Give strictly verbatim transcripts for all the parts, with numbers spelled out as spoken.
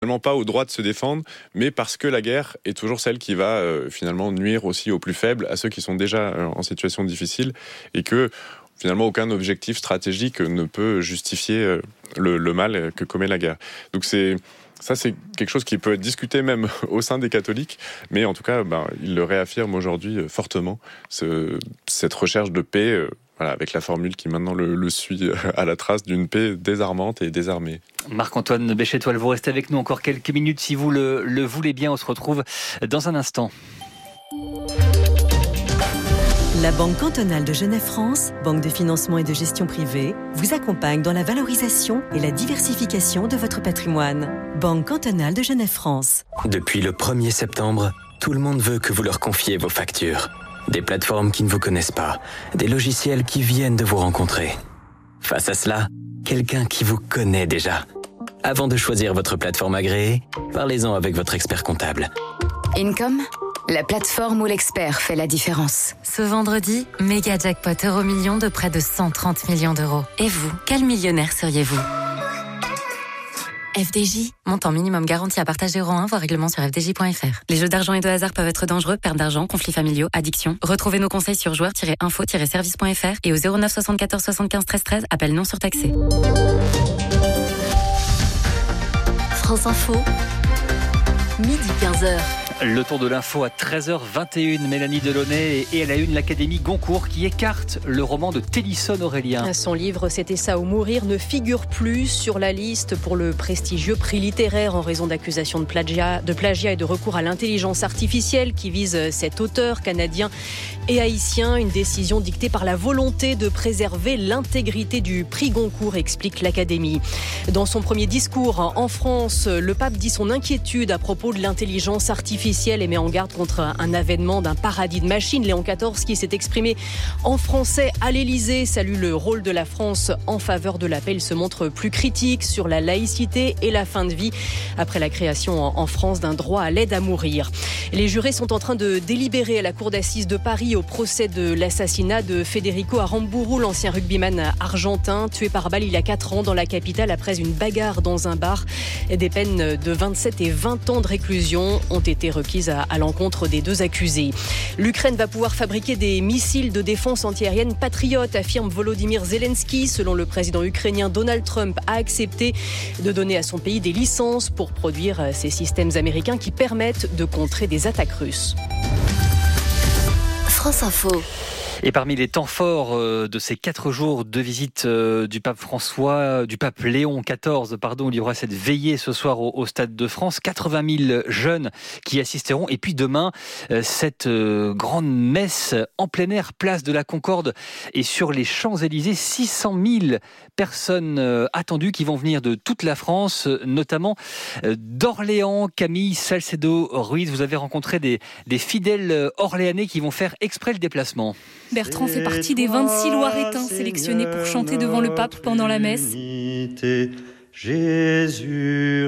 seulement pas au droit de se défendre, mais parce que la guerre est toujours celle qui va euh, finalement nuire aussi aux plus faibles, à ceux qui sont déjà euh, en situation difficile, et que finalement aucun objectif stratégique ne peut justifier euh, le, le mal que commet la guerre. Donc c'est Ça, c'est quelque chose qui peut être discuté même au sein des catholiques, mais en tout cas, ben, il le réaffirme aujourd'hui fortement, ce, cette recherche de paix, euh, voilà, avec la formule qui maintenant le, le suit à la trace d'une paix désarmante et désarmée. Marc-Antoine Béchétoile, vous restez avec nous encore quelques minutes si vous le, le voulez bien. On se retrouve dans un instant. La Banque cantonale de Genève-France, banque de financement et de gestion privée, vous accompagne dans la valorisation et la diversification de votre patrimoine. Banque cantonale de Genève-France. Depuis le premier septembre, tout le monde veut que vous leur confiez vos factures. Des plateformes qui ne vous connaissent pas, des logiciels qui viennent de vous rencontrer. Face à cela, quelqu'un qui vous connaît déjà. Avant de choisir votre plateforme agréée, parlez-en avec votre expert comptable. Income, la plateforme où l'expert fait la différence. Ce vendredi, méga jackpot euro million de près de cent trente millions d'euros. Et vous, quel millionnaire seriez-vous ? F D J, montant minimum garanti à partage zéro un, voire règlement sur f d j point f r. Les jeux d'argent et de hasard peuvent être dangereux, perte d'argent, conflits familiaux, addiction. Retrouvez nos conseils sur joueurs tiret info tiret service point f r et au zéro neuf soixante-quatorze soixante-quinze treize treize, appel non surtaxé. France Info, midi quinze heures. Le tour de l'info à treize heures vingt et une, Mélanie Delaunay, et elle a une l'Académie Goncourt qui écarte le roman de Télisson Aurélien. Son livre C'était ça ou mourir ne figure plus sur la liste pour le prestigieux prix littéraire en raison d'accusations de plagiat, de plagiat et de recours à l'intelligence artificielle qui vise cet auteur canadien et haïtien. Une décision dictée par la volonté de préserver l'intégrité du prix Goncourt, explique l'Académie. Dans son premier discours en France, le pape dit son inquiétude à propos de l'intelligence artificielle et met en garde contre un avènement d'un paradis de machines. Léon quatorze, qui s'est exprimé en français à l'Élysée, salue le rôle de la France en faveur de la paix. Il se montre plus critique sur la laïcité et la fin de vie après la création en France d'un droit à l'aide à mourir. Les jurés sont en train de délibérer à la cour d'assises de Paris au procès de l'assassinat de Federico Aramburu, l'ancien rugbyman argentin, tué par balle il y a quatre ans dans la capitale après une bagarre dans un bar. Des peines de vingt-sept et vingt ans de réclusion ont été requise à, à l'encontre des deux accusés. L'Ukraine va pouvoir fabriquer des missiles de défense antiaérienne patriotes, affirme Volodymyr Zelensky. Selon le président ukrainien, Donald Trump a accepté de donner à son pays des licences pour produire ces systèmes américains qui permettent de contrer des attaques russes. France Info. Et parmi les temps forts de ces quatre jours de visite du pape François, du pape Léon quatorze, pardon, il y aura cette veillée ce soir au, au Stade de France. quatre-vingt mille jeunes qui assisteront. Et puis demain, cette grande messe en plein air, place de la Concorde et sur les Champs-Élysées. six cent mille personnes attendues qui vont venir de toute la France, notamment d'Orléans. Camille Salcedo-Ruiz, vous avez rencontré des, des fidèles orléanais qui vont faire exprès le déplacement. Bertrand fait partie des vingt-six Loiretains sélectionnés pour chanter devant le pape pendant la messe. Jésus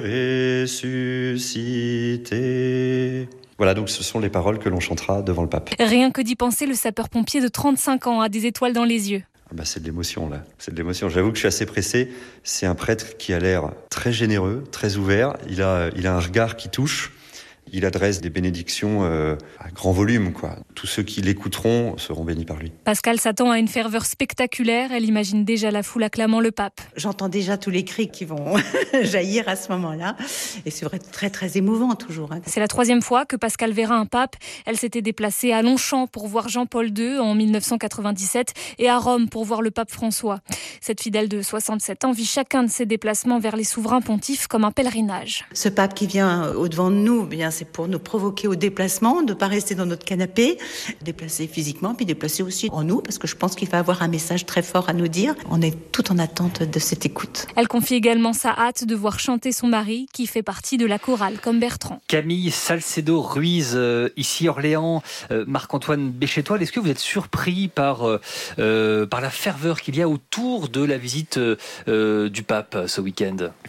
ressuscité. Voilà, donc ce sont les paroles que l'on chantera devant le pape. Rien que d'y penser, le sapeur-pompier de trente-cinq ans a des étoiles dans les yeux. Ah bah c'est de l'émotion là, c'est de l'émotion. J'avoue que je suis assez pressé. C'est un prêtre qui a l'air très généreux, très ouvert. Il a, il a un regard qui touche. Il adresse des bénédictions euh, à grand volume, quoi. Tous ceux qui l'écouteront seront bénis par lui. Pascal s'attend à une ferveur spectaculaire. Elle imagine déjà la foule acclamant le pape. J'entends déjà tous les cris qui vont jaillir à ce moment-là. Et c'est vrai, très très émouvant toujours. Hein. C'est la troisième fois que Pascal verra un pape. Elle s'était déplacée à Longchamp pour voir Jean-Paul deux en mille neuf cent quatre-vingt-dix-sept et à Rome pour voir le pape François. Cette fidèle de soixante-sept ans vit chacun de ses déplacements vers les souverains pontifes comme un pèlerinage. Ce pape qui vient au-devant de nous, bien c'est pour nous provoquer au déplacement, de ne pas rester dans notre canapé, déplacer physiquement, puis déplacer aussi en nous, parce que je pense qu'il va avoir un message très fort à nous dire. On est tout en attente de cette écoute. Elle confie également sa hâte de voir chanter son mari, qui fait partie de la chorale, comme Bertrand. Camille Salcedo-Ruiz, euh, ici Orléans, euh, Marc-Antoine Béchétoile, est-ce que vous êtes surpris par, euh, par la ferveur qu'il y a autour de la visite euh, du pape ce week-end ?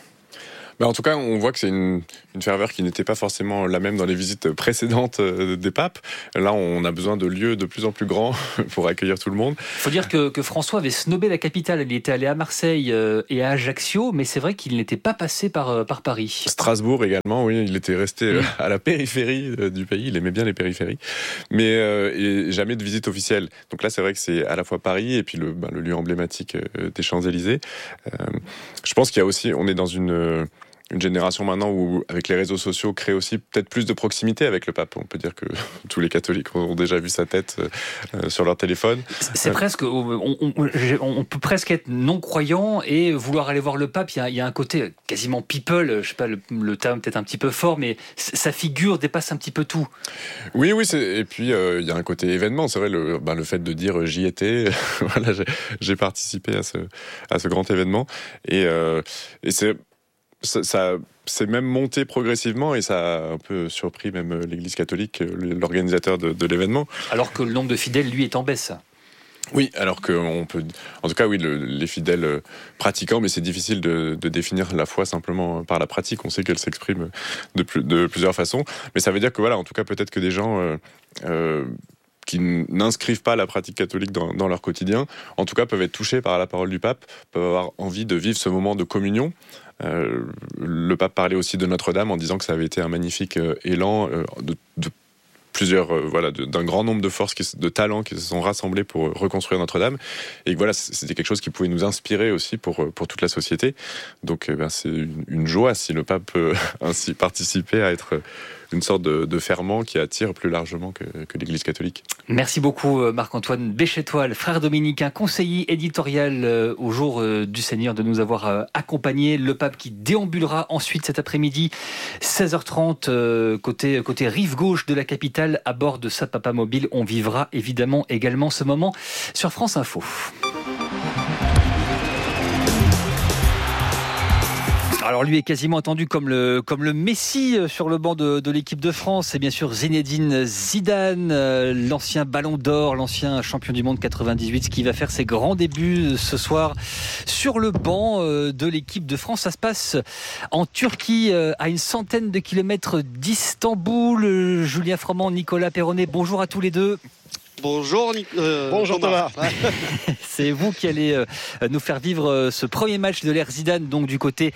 Bah en tout cas, on voit que c'est une, une ferveur qui n'était pas forcément la même dans les visites précédentes des papes. Là, on a besoin de lieux de plus en plus grands pour accueillir tout le monde. Il faut dire que, que François avait snobé la capitale. Il était allé à Marseille et à Ajaccio, mais c'est vrai qu'il n'était pas passé par, par Paris. Strasbourg également, oui, il était resté mmh. à la périphérie du pays. Il aimait bien les périphéries, mais euh, et jamais de visite officielle. Donc là, c'est vrai que c'est à la fois Paris et puis le, ben, le lieu emblématique des Champs-Élysées. Euh, je pense qu'il y a aussi, on est dans une une génération maintenant où, avec les réseaux sociaux, crée aussi peut-être plus de proximité avec le pape. On peut dire que tous les catholiques ont déjà vu sa tête euh, sur leur téléphone. C'est euh, presque, on, on, on peut presque être non-croyant et vouloir aller voir le pape. Il y a, il y a un côté quasiment people, je sais pas, le, le terme peut-être un petit peu fort, mais sa figure dépasse un petit peu tout. Oui, oui, c'est, et puis euh, il y a un côté événement. C'est vrai, le, ben, le fait de dire j'y étais, voilà, j'ai, j'ai participé à ce, à ce grand événement. Et, euh, et c'est Ça, ça c'est même monté progressivement et ça a un peu surpris même l'Église catholique, l'organisateur de, de l'événement. Alors que le nombre de fidèles, lui, est en baisse. Oui, alors qu'on peut... En tout cas, oui, le, les fidèles pratiquants, mais c'est difficile de, de définir la foi simplement par la pratique. On sait qu'elle s'exprime de, plus, de plusieurs façons. Mais ça veut dire que, voilà, en tout cas, peut-être que des gens... Euh, euh, qui n'inscrivent pas la pratique catholique dans, dans leur quotidien, en tout cas peuvent être touchés par la parole du pape, peuvent avoir envie de vivre ce moment de communion. Euh, le pape parlait aussi de Notre-Dame en disant que ça avait été un magnifique euh, élan euh, de, de plusieurs, euh, voilà, de, d'un grand nombre de forces, qui, de talents qui se sont rassemblés pour reconstruire Notre-Dame, et que voilà, c'était quelque chose qui pouvait nous inspirer aussi pour, pour toute la société. Donc euh, ben, c'est une, une joie si le pape peut ainsi participer à être une sorte de, de ferment qui attire plus largement que, que l'Église catholique. Merci beaucoup Marc-Antoine Béchétoile, frère dominicain, conseiller éditorial au Jour du Seigneur, de nous avoir accompagnés. Le pape qui déambulera ensuite cet après-midi, seize heures trente, côté, côté rive gauche de la capitale, à bord de sa Papa Mobile. On vivra évidemment également ce moment sur France Info. Alors lui est quasiment attendu comme le, comme le Messi sur le banc de, de l'équipe de France. C'est bien sûr Zinedine Zidane, l'ancien Ballon d'Or, l'ancien champion du monde quatre-vingt-dix-huit, qui va faire ses grands débuts ce soir sur le banc de l'équipe de France. Ça se passe en Turquie, à une centaine de kilomètres d'Istanbul. Julien Froment, Nicolas Perronnet, bonjour à tous les deux. Bonjour, euh, Bonjour Thomas. Thomas. C'est vous qui allez euh, nous faire vivre euh, ce premier match de l'ère Zidane, donc du côté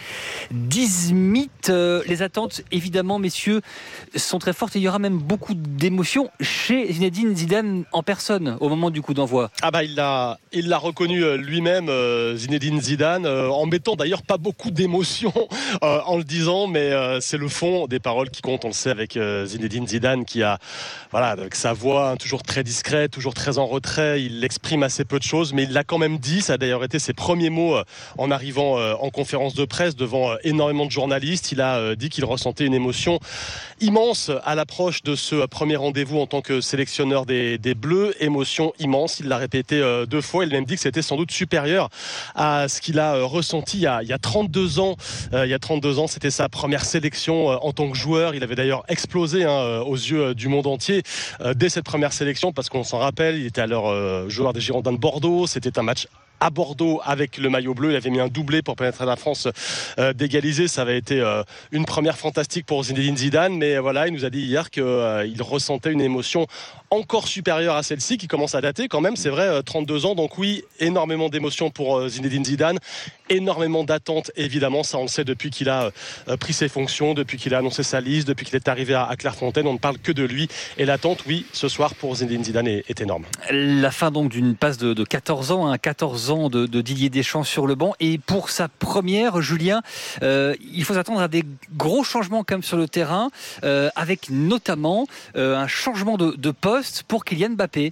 d'Izmit. Euh, les attentes, évidemment, messieurs, sont très fortes. Et il y aura même beaucoup d'émotions chez Zinedine Zidane en personne au moment du coup d'envoi. Ah bah il l'a, il l'a reconnu lui-même, euh, Zinedine Zidane, euh, en mettant d'ailleurs pas beaucoup d'émotions euh, en le disant, mais euh, c'est le fond des paroles qui comptent. On le sait avec euh, Zinedine Zidane, qui a, voilà, avec sa voix hein, toujours très discrète, toujours très en retrait, il exprime assez peu de choses, mais il l'a quand même dit. Ça a d'ailleurs été ses premiers mots en arrivant en conférence de presse devant énormément de journalistes. Il a dit qu'il ressentait une émotion immense à l'approche de ce premier rendez-vous en tant que sélectionneur des, des Bleus. Émotion immense, il l'a répété deux fois. Il a même dit que c'était sans doute supérieur à ce qu'il a ressenti il y a, il y a trente-deux ans. Il y a trente-deux ans, c'était sa première sélection en tant que joueur. Il avait d'ailleurs explosé hein, aux yeux du monde entier dès cette première sélection, parce qu'on s'en rappelle, il était alors euh, joueur des Girondins de Bordeaux. C'était un match à Bordeaux avec le maillot bleu. Il avait mis un doublé pour permettre à la France euh, d'égaliser. Ça avait été euh, une première fantastique pour Zinedine Zidane, mais voilà, il nous a dit hier qu'il euh, ressentait une émotion encore supérieure à celle-ci, qui commence à dater quand même, c'est vrai, euh, trente-deux ans. Donc oui, énormément d'émotions pour euh, Zinedine Zidane, énormément d'attentes évidemment, ça on le sait depuis qu'il a euh, pris ses fonctions, depuis qu'il a annoncé sa liste, depuis qu'il est arrivé à, à Clairefontaine. On ne parle que de lui, et l'attente, oui, ce soir pour Zinedine Zidane est, est énorme. La fin donc d'une passe de, de quatorze ans, hein, quatorze ans de, de Didier Deschamps sur le banc, et pour sa première, Julien, euh, il faut s'attendre à des gros changements quand même sur le terrain, euh, avec notamment euh, un changement de, de poste pour Kylian Mbappé.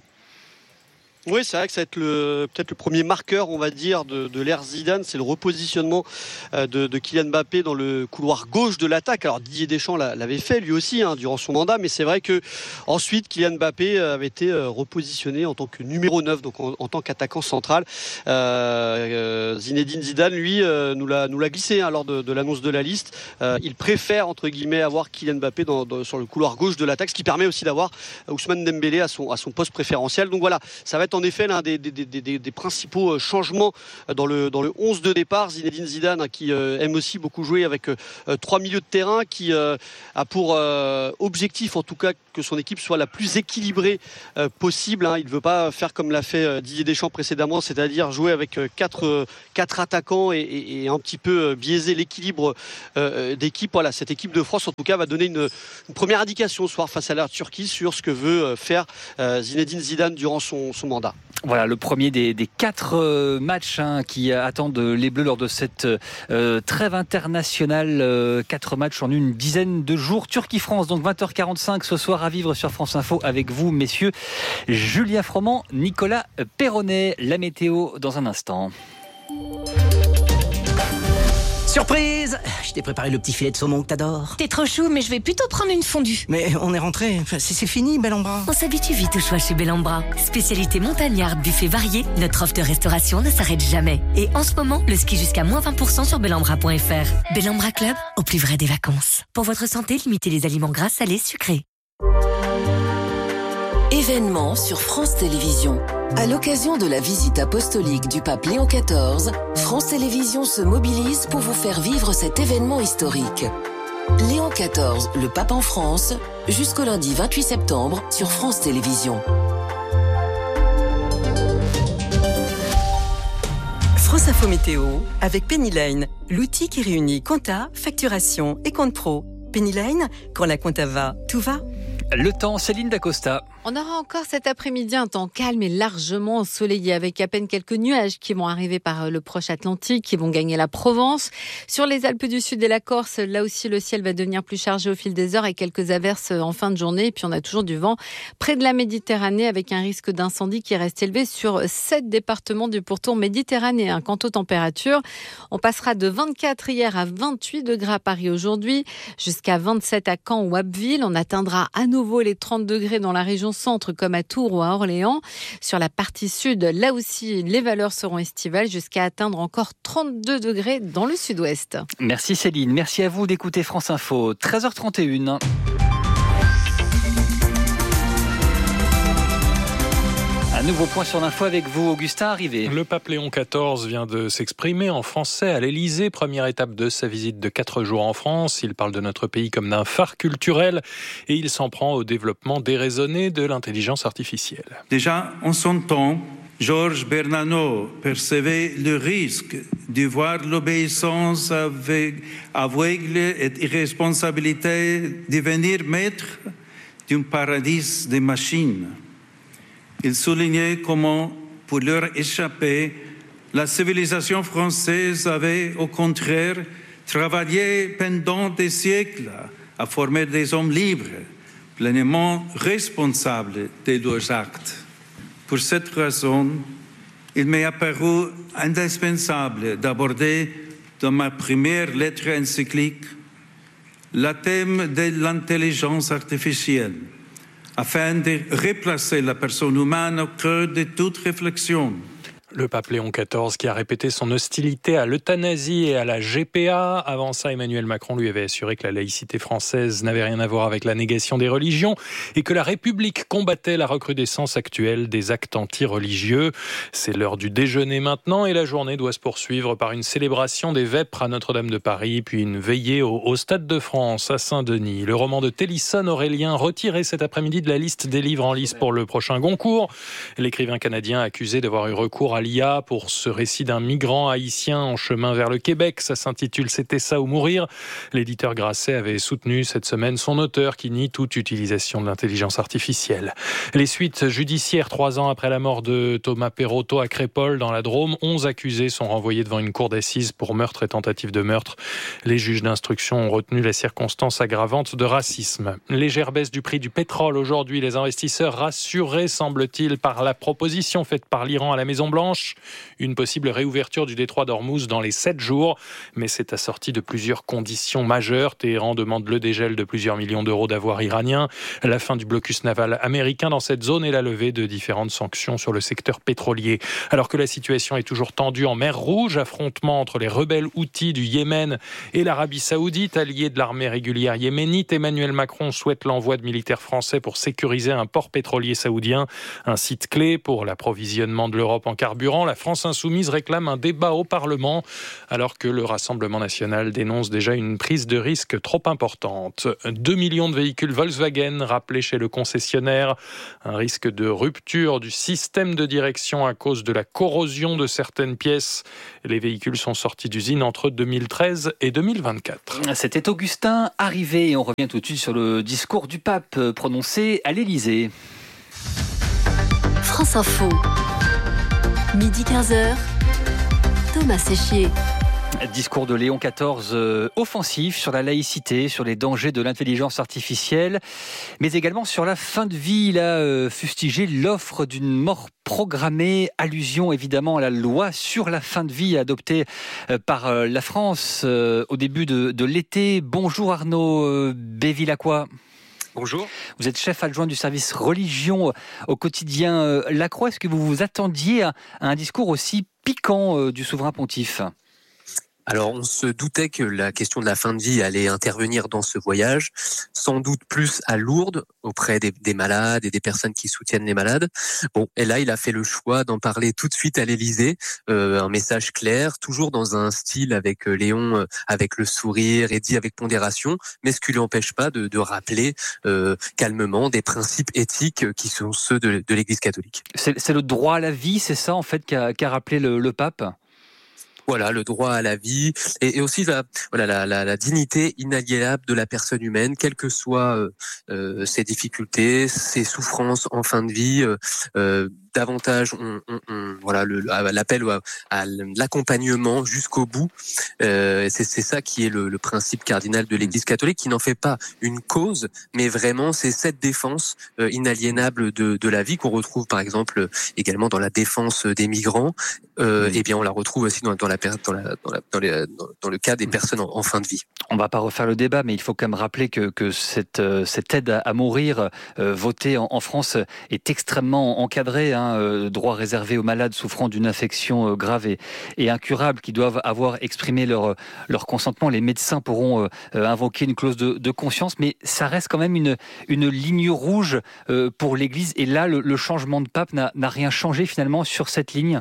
Oui, c'est vrai que ça va être le, peut-être le premier marqueur, on va dire, de, de l'ère Zidane. C'est le repositionnement de, de Kylian Mbappé dans le couloir gauche de l'attaque. Alors Didier Deschamps l'avait fait lui aussi hein, durant son mandat, mais c'est vrai que ensuite Kylian Mbappé avait été repositionné en tant que numéro neuf, donc en, en tant qu'attaquant central. Euh, Zinedine Zidane, lui, euh, nous l'a nous l'a glissé hein, lors de, de l'annonce de la liste. Euh, il préfère entre guillemets avoir Kylian Mbappé dans, dans, sur le couloir gauche de l'attaque, ce qui permet aussi d'avoir Ousmane Dembélé à son à son poste préférentiel. Donc voilà, ça va être en effet l'un des, des, des, des, des principaux changements dans le, dans le onze de départ. Zinedine Zidane, qui euh, aime aussi beaucoup jouer avec euh, trois milieux de terrain, qui euh, a pour euh, objectif en tout cas que son équipe soit la plus équilibrée euh, possible. Hein. Il ne veut pas faire comme l'a fait euh, Didier Deschamps précédemment, c'est-à-dire jouer avec euh, quatre, euh, quatre attaquants et, et, et un petit peu euh, biaiser l'équilibre euh, d'équipe. Voilà, cette équipe de France en tout cas va donner une, une première indication ce soir face à la Turquie sur ce que veut faire euh, Zinedine Zidane durant son, son mandat. Voilà, le premier des, des quatre euh, matchs hein, qui attendent les Bleus lors de cette euh, trêve internationale. Euh, quatre matchs en une dizaine de jours. Turquie-France, donc vingt heures quarante-cinq ce soir à vivre sur France Info avec vous, messieurs. Julien Froment, Nicolas Perronnet. La météo dans un instant. Surprise! Je t'ai préparé le petit filet de saumon que t'adores. T'es trop chou, mais je vais plutôt prendre une fondue. Mais on est rentré. Enfin, c'est, c'est fini, Bellambra. On s'habitue vite au choix chez Bellambra. Spécialité montagnarde, buffet varié, notre offre de restauration ne s'arrête jamais. Et en ce moment, le ski jusqu'à moins vingt pour cent sur bellambra point f r. Bellambra Club, au plus vrai des vacances. Pour votre santé, limitez les aliments gras, salés, sucrés. Événement sur France Télévisions. À l'occasion de la visite apostolique du pape Léon quatorze, France Télévisions se mobilise pour vous faire vivre cet événement historique. Léon quatorze, le pape en France, jusqu'au lundi vingt-huit septembre sur France Télévisions. France Info Météo avec Pennyline, l'outil qui réunit compta, facturation et compte pro. Pennyline, quand la compta va, tout va. Le temps, Céline Dacosta. On aura encore cet après-midi un temps calme et largement ensoleillé avec à peine quelques nuages qui vont arriver par le proche Atlantique, qui vont gagner la Provence. Sur les Alpes du Sud et la Corse, là aussi le ciel va devenir plus chargé au fil des heures et quelques averses en fin de journée. Et puis on a toujours du vent près de la Méditerranée avec un risque d'incendie qui reste élevé sur sept départements du pourtour méditerranéen. Quant aux températures, on passera de vingt-quatre hier à vingt-huit degrés à Paris aujourd'hui, jusqu'à vingt-sept à Caen ou Abbeville. On atteindra à nouveau les trente degrés dans la région centre comme à Tours ou à Orléans. Sur la partie sud, là aussi, les valeurs seront estivales jusqu'à atteindre encore trente-deux degrés dans le sud-ouest. Merci Céline, merci à vous d'écouter France Info. treize heures trente et une. Un nouveau point sur l'info avec vous, Augustin Arrivé. Le pape Léon quatorze vient de s'exprimer en français à l'Élysée. Première étape de sa visite de quatre jours en France. Il parle de notre pays comme d'un phare culturel et il s'en prend au développement déraisonné de l'intelligence artificielle. Déjà, en son temps, Georges Bernanos percevait le risque de voir l'obéissance aveugle et irresponsabilité devenir maître d'un paradis des machines. Il soulignait comment, pour leur échapper, la civilisation française avait, au contraire, travaillé pendant des siècles à former des hommes libres, pleinement responsables de leurs actes. Pour cette raison, il m'est apparu indispensable d'aborder dans ma première lettre encyclique le thème de l'intelligence artificielle, afin de replacer la personne humaine au cœur de toute réflexion. Le pape Léon quatorze qui a répété son hostilité à l'euthanasie et à la G P A. Avant ça, Emmanuel Macron lui avait assuré que la laïcité française n'avait rien à voir avec la négation des religions et que la République combattait la recrudescence actuelle des actes anti-religieux. C'est l'heure du déjeuner maintenant et la journée doit se poursuivre par une célébration des Vêpres à Notre-Dame de Paris, puis une veillée au, au Stade de France à Saint-Denis. Le roman de Tennyson, Aurélien, retiré cet après-midi de la liste des livres en lice pour le prochain Goncourt. L'écrivain canadien accusé d'avoir eu recours à l'I A pour ce récit d'un migrant haïtien en chemin vers le Québec. Ça s'intitule « C'était ça ou mourir ». L'éditeur Grasset avait soutenu cette semaine son auteur qui nie toute utilisation de l'intelligence artificielle. Les suites judiciaires, trois ans après la mort de Thomas Perrotto à Crépol dans la Drôme, onze accusés sont renvoyés devant une cour d'assises pour meurtre et tentative de meurtre. Les juges d'instruction ont retenu la circonstance aggravante de racisme. Légère baisse du prix du pétrole aujourd'hui. Les investisseurs rassurés, semble-t-il, par la proposition faite par l'Iran à la Maison-Blanche dimanche une possible réouverture du détroit d'Ormuz dans les sept jours, mais c'est assorti de plusieurs conditions majeures. Téhéran demande le dégel de plusieurs millions d'euros d'avoirs iraniens, la fin du blocus naval américain dans cette zone et la levée de différentes sanctions sur le secteur pétrolier. Alors que la situation est toujours tendue en mer Rouge, affrontement entre les rebelles houthis du Yémen et l'Arabie Saoudite, alliés de l'armée régulière yéménite, Emmanuel Macron souhaite l'envoi de militaires français pour sécuriser un port pétrolier saoudien, un site clé pour l'approvisionnement de l'Europe en carburant. La France insoumise réclame un débat au Parlement, alors que le Rassemblement national dénonce déjà une prise de risque trop importante. Deux millions de véhicules Volkswagen rappelés chez le concessionnaire. Un risque de rupture du système de direction à cause de la corrosion de certaines pièces. Les véhicules sont sortis d'usine entre deux mille treize et deux mille vingt-quatre. C'était Augustin Arrivé et on revient tout de suite sur le discours du pape prononcé à l'Élysée. France Info, midi quinze heures, Thomas Séchier. Discours de Léon quatorze euh, offensif sur la laïcité, sur les dangers de l'intelligence artificielle, mais également sur la fin de vie. Il a euh, fustigé l'offre d'une mort programmée, allusion évidemment à la loi sur la fin de vie adoptée euh, par euh, la France euh, au début de, de l'été. Bonjour Arnaud euh, Bévilacqua. Bonjour. Vous êtes chef adjoint du service religion au quotidien euh, La Croix. Est-ce que vous vous attendiez à, à un discours aussi piquant euh, du souverain pontife ? Alors, on se doutait que la question de la fin de vie allait intervenir dans ce voyage, sans doute plus à Lourdes, auprès des, des malades et des personnes qui soutiennent les malades. Bon, et là, il a fait le choix d'en parler tout de suite à l'Élysée, euh, un message clair, toujours dans un style avec Léon, euh, avec le sourire et dit avec pondération, mais ce qui lui empêche pas de, de rappeler euh, calmement des principes éthiques qui sont ceux de, de l'Église catholique. C'est, c'est le droit à la vie, c'est ça en fait qu'a, qu'a rappelé le, le pape ? Voilà, le droit à la vie et, et aussi la, voilà, la, la, la dignité inaliénable de la personne humaine, quelles que soient euh, euh, ses difficultés, ses souffrances en fin de vie. Euh, euh, davantage, on, on, on, voilà, le, l'appel à, à l'accompagnement jusqu'au bout. Euh, c'est, c'est ça qui est le, le principe cardinal de l'Église catholique, qui n'en fait pas une cause, mais vraiment c'est cette défense euh, inaliénable de, de la vie qu'on retrouve par exemple également dans la défense des migrants. Euh, et bien on la retrouve aussi dans, dans, la, dans, la, dans, la, dans, les, dans le cas des personnes en, en fin de vie. On ne va pas refaire le débat, mais il faut quand même rappeler que, que cette, cette aide à, à mourir euh, votée en, en France est extrêmement encadrée, hein, euh, droit réservé aux malades souffrant d'une infection euh, grave et, et incurable qui doivent avoir exprimé leur, leur consentement. Les médecins pourront euh, invoquer une clause de, de conscience, mais ça reste quand même une, une ligne rouge euh, pour l'Église. Et là, le, le changement de pape n'a, n'a rien changé finalement sur cette ligne.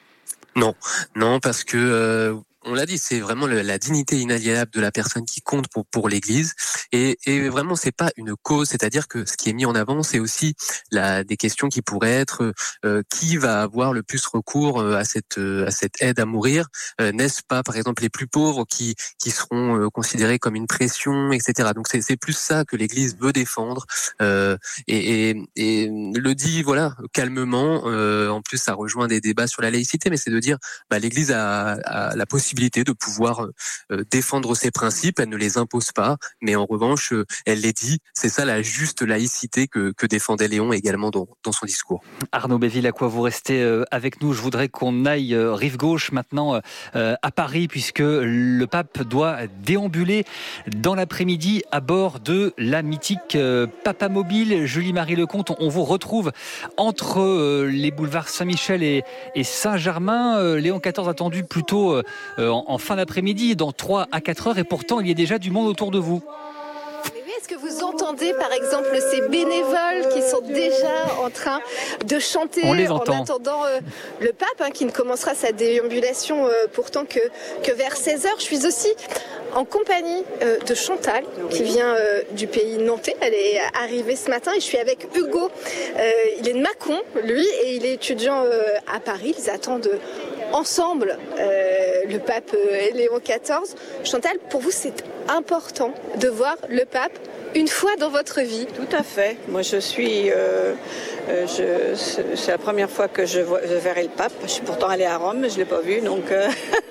Non, non, parce que euh, on l'a dit, c'est vraiment le, la dignité inaliénable de la personne qui compte pour pour l'Église, et, et vraiment c'est pas une cause, c'est-à-dire que ce qui est mis en avant, c'est aussi la, des questions qui pourraient être euh, qui va avoir le plus recours à cette à cette aide à mourir, euh, n'est-ce pas par exemple les plus pauvres qui qui seront euh, considérés comme une pression, et cetera. Donc c'est c'est plus ça que l'Église veut défendre, euh, et, et et le dit voilà calmement. Euh, en plus ça rejoint des débats sur la laïcité, mais c'est de dire bah l'Église a, a la possibilité de pouvoir euh, défendre ses principes, elle ne les impose pas, mais en revanche, euh, elle les dit. C'est ça la juste laïcité que, que défendait Léon également dans, dans son discours. Arnaud Bévilacqua, vous restez euh, avec nous. Je voudrais qu'on aille euh, rive gauche maintenant euh, à Paris, puisque le pape doit déambuler dans l'après-midi à bord de la mythique euh, Papamobile. Julie-Marie Lecomte, on, on vous retrouve entre euh, les boulevards Saint-Michel et, et Saint-Germain. Euh, Léon quatorze attendu plutôt euh, En, en fin d'après-midi, dans trois à quatre heures, et pourtant il y a déjà du monde autour de vous. Est-ce que vous entendez par exemple ces bénévoles qui sont déjà en train de chanter On les en entend. attendant euh, le pape hein, qui ne commencera sa déambulation euh, pourtant que, que vers seize heures. Je suis aussi en compagnie euh, de Chantal qui vient euh, du pays nantais. Elle est arrivée ce matin et je suis avec Hugo. Euh, il est de Mâcon, lui, et il est étudiant euh, à Paris. Ils attendent ensemble euh, le pape euh, Léon quatorze. Chantal, pour vous c'est important de voir le pape une fois dans votre vie? Tout à fait. Moi, je suis... Euh, euh, je, c'est la première fois que je, vois, je verrai le pape. Je suis pourtant allée à Rome, mais je ne l'ai pas vu. Donc, euh,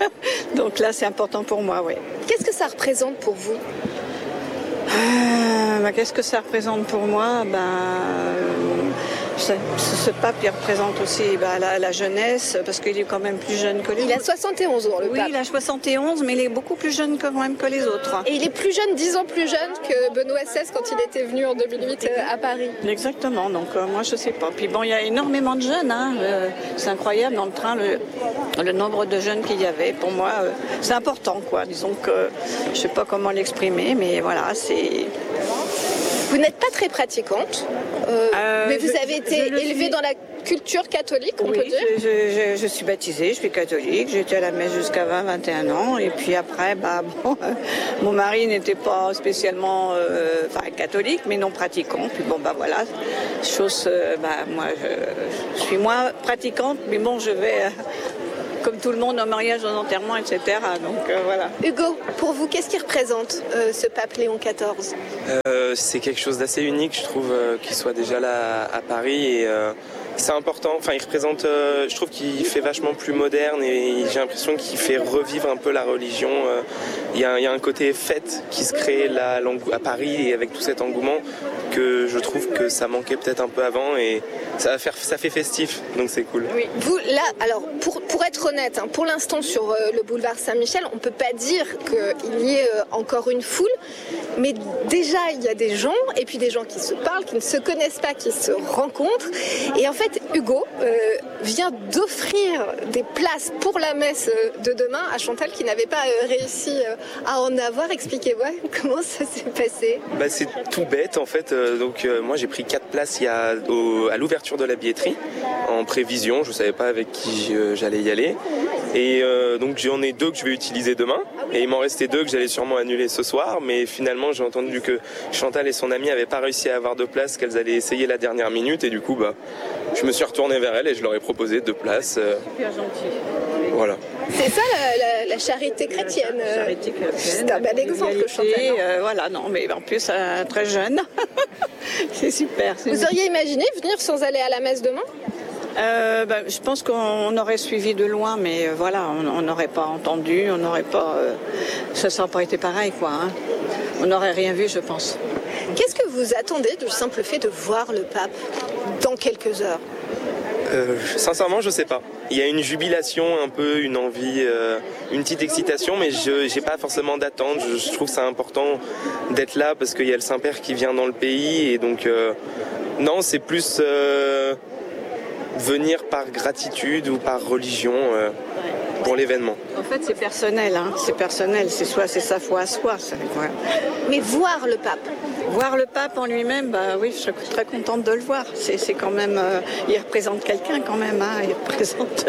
donc là, c'est important pour moi, oui. Qu'est-ce que ça représente pour vous? euh, bah, Qu'est-ce que ça représente pour moi? ben, ce, ce pape, il représente aussi bah, la, la jeunesse, parce qu'il est quand même plus jeune que les il autres. Il a soixante et onze ans, le oui, pape. Oui, il a soixante et onze, mais il est beaucoup plus jeune quand même que les autres. Et il est plus jeune, dix ans plus jeune que Benoît seize quand il était venu en deux mille huit à Paris. Exactement, donc euh, moi je sais pas. Puis bon, il y a énormément de jeunes, hein. euh, c'est incroyable dans le train le, le nombre de jeunes qu'il y avait. Pour moi, euh, c'est important, quoi. Disons que je sais pas comment l'exprimer, mais voilà, c'est... Vous n'êtes pas très pratiquante, euh, euh, mais vous je, avez été élevée suis... dans la culture catholique, on oui, peut dire. Je, je, je suis baptisée, je suis catholique, j'étais à la messe jusqu'à vingt, vingt et un ans, et puis après, bah, bon, euh, mon mari n'était pas spécialement euh, enfin, catholique, mais non pratiquant. Puis bon, bah voilà, chose, euh, bah, moi, je, je suis moins pratiquante, mais bon, je vais... Euh, comme tout le monde, au mariage, aux enterrements, et cetera. Donc euh, voilà. Hugo, pour vous, qu'est-ce qui représente euh, ce pape Léon quatorze ? euh, C'est quelque chose d'assez unique, je trouve, euh, qu'il soit déjà là à, à Paris. Et euh, c'est important. Enfin, il représente. Euh, je trouve qu'il fait vachement plus moderne et j'ai l'impression qu'il fait revivre un peu la religion. Euh, il y a, il y a un côté fête qui se crée là à Paris et avec tout cet engouement que je trouve que ça manquait peut-être un peu avant et ça va faire, ça fait festif, donc c'est cool. Oui. Vous là, alors pour pour être honnête, hein, pour l'instant sur euh, le boulevard Saint-Michel, on peut pas dire qu'il y ait euh, encore une foule, mais déjà il y a des gens et puis des gens qui se parlent, qui ne se connaissent pas, qui se rencontrent. Et en fait, Hugo euh, vient d'offrir des places pour la messe de demain à Chantal qui n'avait pas euh, réussi euh, à en avoir. Expliquez-moi comment ça s'est passé. Bah, c'est tout bête en fait. Euh, donc euh, moi j'ai pris quatre places il y a, au, à l'ouverture de la billetterie en prévision. Je ne savais pas avec qui euh, j'allais y aller. Et euh, donc j'en ai deux que je vais utiliser demain. Et il m'en restait deux que j'allais sûrement annuler ce soir. Mais finalement j'ai entendu que Chantal et son amie n'avaient pas réussi à avoir deux places, qu'elles allaient essayer la dernière minute. Et du coup bah, je me suis retourné vers elles et je leur ai proposé deux places. Euh, Super gentil. Voilà. C'est ça la, la, la charité chrétienne. La charité chrétienne. C'est un bel exemple, Chantal. Euh, voilà, non, mais en plus euh, très jeune. C'est super. C'est Vous bien. auriez imaginé venir sans aller à la messe demain ? Euh, ben, je pense qu'on aurait suivi de loin, mais euh, voilà, on n'aurait pas entendu, on n'aurait pas, euh, ça n'aurait pas été pareil, quoi. Hein. On n'aurait rien vu, je pense. Qu'est-ce que vous attendez du simple fait de voir le pape dans quelques heures ? Euh, sincèrement, je sais pas. Il y a une jubilation, un peu, une envie, euh, une petite excitation, mais je j'ai pas forcément d'attente. Je, je trouve ça important d'être là parce qu'il y a le Saint-Père qui vient dans le pays et donc euh, non, c'est plus euh, venir par gratitude ou par religion euh, pour l'événement. En fait, c'est personnel, hein. C'est personnel. C'est soit c'est sa foi à soi. Ça, ouais. Mais voir le pape. Voir le pape en lui-même, bah oui, je serais très contente de le voir. C'est, c'est quand même, euh, il représente quelqu'un quand même, hein. Il représente.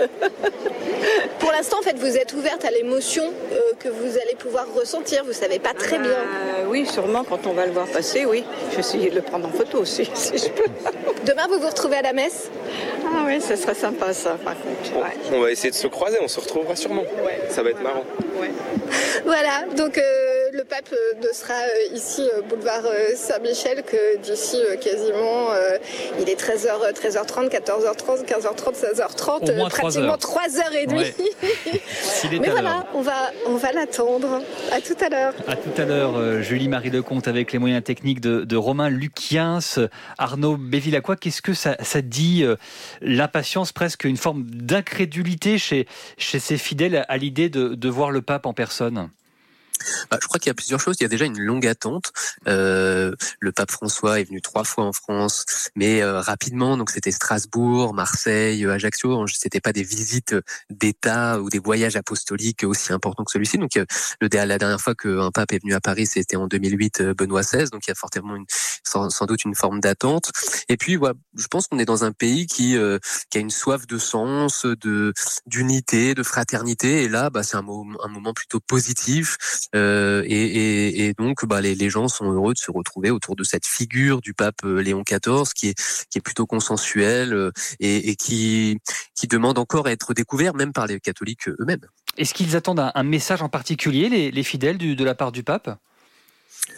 Pour l'instant, en fait, vous êtes ouverte à l'émotion euh, que vous allez pouvoir ressentir. Vous savez pas très bien. Euh, oui, sûrement quand on va le voir passer, oui. Je vais essayer de le prendre en photo aussi, si je peux. Demain, vous vous retrouvez à la messe ? Ah oui, ça serait sympa, ça, par contre. Ouais. On va essayer de se croiser, on se retrouvera sûrement. Ouais. Ça va être marrant. Ouais. Voilà, donc euh, le pape euh, ne sera euh, ici, euh, boulevard euh, Saint-Michel, que d'ici euh, quasiment, euh, il est treize heures, treize heures trente, quatorze heures trente, quinze heures trente, seize heures trente, euh, pratiquement trois heures et demie. Ouais. Mais voilà, on va, on va l'attendre. À tout à l'heure. À tout à l'heure, euh, Julie-Marie Lecomte avec les moyens techniques de, de Romain Luquiens. Arnaud Bévilacqua, qu'est-ce que ça, ça dit euh, l'impatience, presque une forme d'incrédulité chez, chez ces fidèles à l'idée de, de voir le pape en personne ? Bah, je crois qu'il y a plusieurs choses. Il y a déjà une longue attente. Euh, le pape François est venu trois fois en France, mais euh, rapidement. Donc c'était Strasbourg, Marseille, Ajaccio. C'était pas des visites d'État ou des voyages apostoliques aussi importants que celui-ci. Donc euh, le, la dernière fois qu'un pape est venu à Paris, c'était en deux mille huit, Benoît seize. Donc il y a fortement une, sans, sans doute une forme d'attente. Et puis voilà, je pense qu'on est dans un pays qui, euh, qui a une soif de sens, de d'unité, de fraternité. Et là, bah, c'est un, moment, un moment plutôt positif. Euh, et, et, et donc, bah, les, les gens sont heureux de se retrouver autour de cette figure du pape Léon quatorze, qui est qui est plutôt consensuelle euh, et, et qui qui demande encore à être découvert, même par les catholiques eux-mêmes. Est-ce qu'ils attendent un, un message en particulier, les, les fidèles, du, de la part du pape ?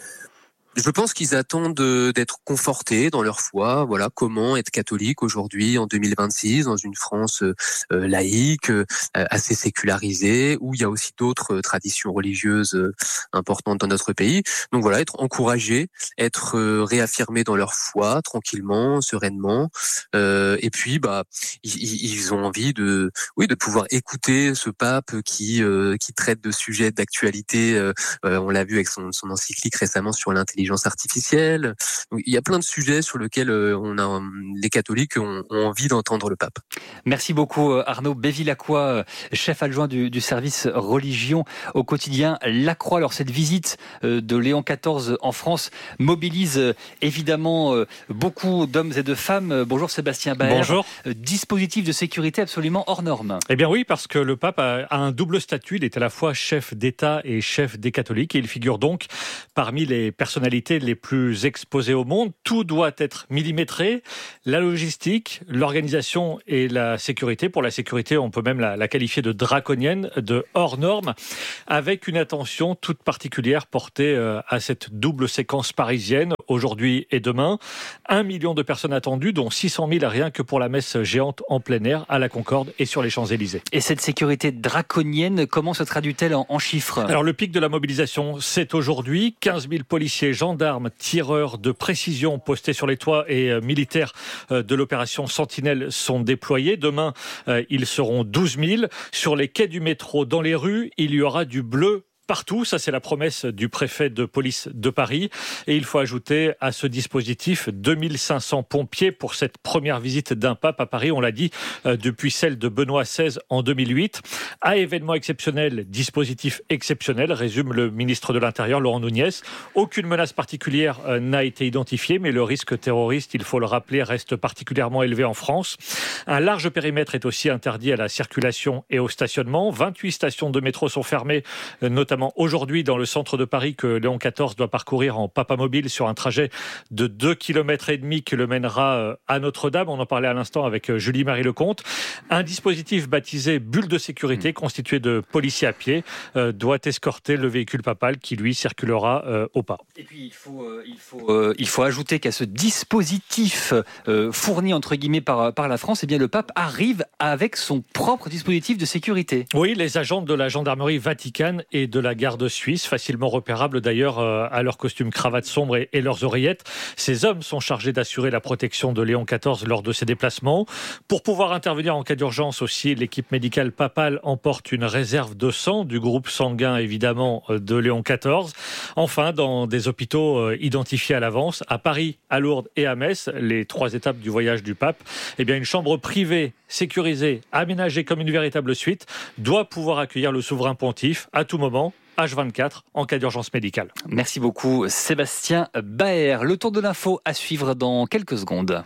Je pense qu'ils attendent d'être confortés dans leur foi. Voilà, comment être catholique aujourd'hui en deux mille vingt-six dans une France euh, laïque, euh, assez sécularisée, où il y a aussi d'autres traditions religieuses euh, importantes dans notre pays. Donc voilà, être encouragés, être euh, réaffirmés dans leur foi, tranquillement, sereinement. Euh, et puis, bah, ils, ils ont envie de, oui, de pouvoir écouter ce pape qui euh, qui traite de sujets d'actualité. Euh, on l'a vu avec son, son encyclique récemment sur l'intelligence artificielle. Donc, il y a plein de sujets sur lesquels euh, on a, les catholiques ont, ont envie d'entendre le pape. Merci beaucoup Arnaud Bévilacqua, chef adjoint du, du service religion au quotidien La Croix. Alors cette visite de Léon quatorze en France mobilise évidemment beaucoup d'hommes et de femmes. Bonjour Sébastien Baer. Bonjour. Dispositif de sécurité absolument hors norme. Eh bien oui, parce que le pape a un double statut. Il est à la fois chef d'État et chef des catholiques. Et il figure donc parmi les personnalités les plus exposées au monde. Tout doit être millimétré. La logistique, l'organisation et la sécurité. Pour la sécurité, on peut même la, la qualifier de draconienne, de hors norme, avec une attention toute particulière portée à cette double séquence parisienne, aujourd'hui et demain. Un million de personnes attendues, dont six cent mille rien que pour la messe géante en plein air à la Concorde et sur les Champs-Élysées. Et cette sécurité draconienne, comment se traduit-elle en, en chiffres ? Alors le pic de la mobilisation, c'est aujourd'hui. quinze mille policiers, gendarmes, tireurs de précision postés sur les toits et euh, militaires euh, de l'opération Sentinelle sont déployés. Demain, euh, ils seront douze mille. Sur les quais du métro, dans les rues, il y aura du bleu partout. Ça, c'est la promesse du préfet de police de Paris. Et il faut ajouter à ce dispositif deux mille cinq cents pompiers pour cette première visite d'un pape à Paris. On l'a dit, euh, depuis celle de Benoît seize en deux mille huit. À événement exceptionnel, dispositif exceptionnel, résume le ministre de l'Intérieur, Laurent Nunez. Aucune menace particulière euh, n'a été identifiée, mais le risque terroriste, il faut le rappeler, reste particulièrement élevé en France. Un large périmètre est aussi interdit à la circulation et au stationnement. vingt-huit stations de métro sont fermées, euh, notamment aujourd'hui dans le centre de Paris, que Léon quatorze doit parcourir en papamobile sur un trajet de deux kilomètres et demi qui le mènera à Notre-Dame. On en parlait à l'instant avec Julie-Marie Lecomte. Un dispositif baptisé bulle de sécurité, constitué de policiers à pied, euh, doit escorter le véhicule papal qui, lui, circulera euh, au pas. Et puis, il faut, euh, il faut, euh, il faut ajouter qu'à ce dispositif euh, fourni, entre guillemets, par, par la France, eh bien, le pape arrive avec son propre dispositif de sécurité. Oui, les agents de la gendarmerie Vaticane et de la garde suisse, facilement repérables d'ailleurs euh, à leur costume cravate sombre et, et leurs oreillettes. Ces hommes sont chargés d'assurer la protection de Léon quatorze lors de ses déplacements. Pour pouvoir intervenir en cas d'urgence aussi, l'équipe médicale papale emporte une réserve de sang du groupe sanguin évidemment de Léon quatorze. Enfin, dans des hôpitaux euh, identifiés à l'avance, à Paris, à Lourdes et à Metz, les trois étapes du voyage du pape, eh bien une chambre privée sécurisée, aménagée comme une véritable suite, doit pouvoir accueillir le souverain pontife à tout moment, H vingt-quatre, en cas d'urgence médicale. Merci beaucoup Sébastien Baer. Le tour de l'info à suivre dans quelques secondes.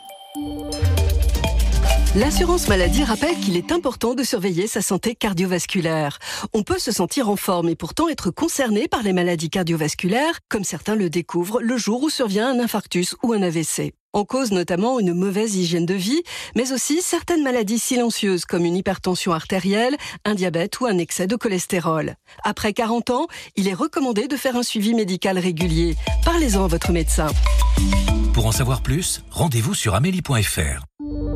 L'assurance maladie rappelle qu'il est important de surveiller sa santé cardiovasculaire. On peut se sentir en forme et pourtant être concerné par les maladies cardiovasculaires, comme certains le découvrent le jour où survient un infarctus ou un A V C. En cause notamment une mauvaise hygiène de vie, mais aussi certaines maladies silencieuses comme une hypertension artérielle, un diabète ou un excès de cholestérol. Après quarante ans, il est recommandé de faire un suivi médical régulier. Parlez-en à votre médecin. Pour en savoir plus, rendez-vous sur amélie point f r.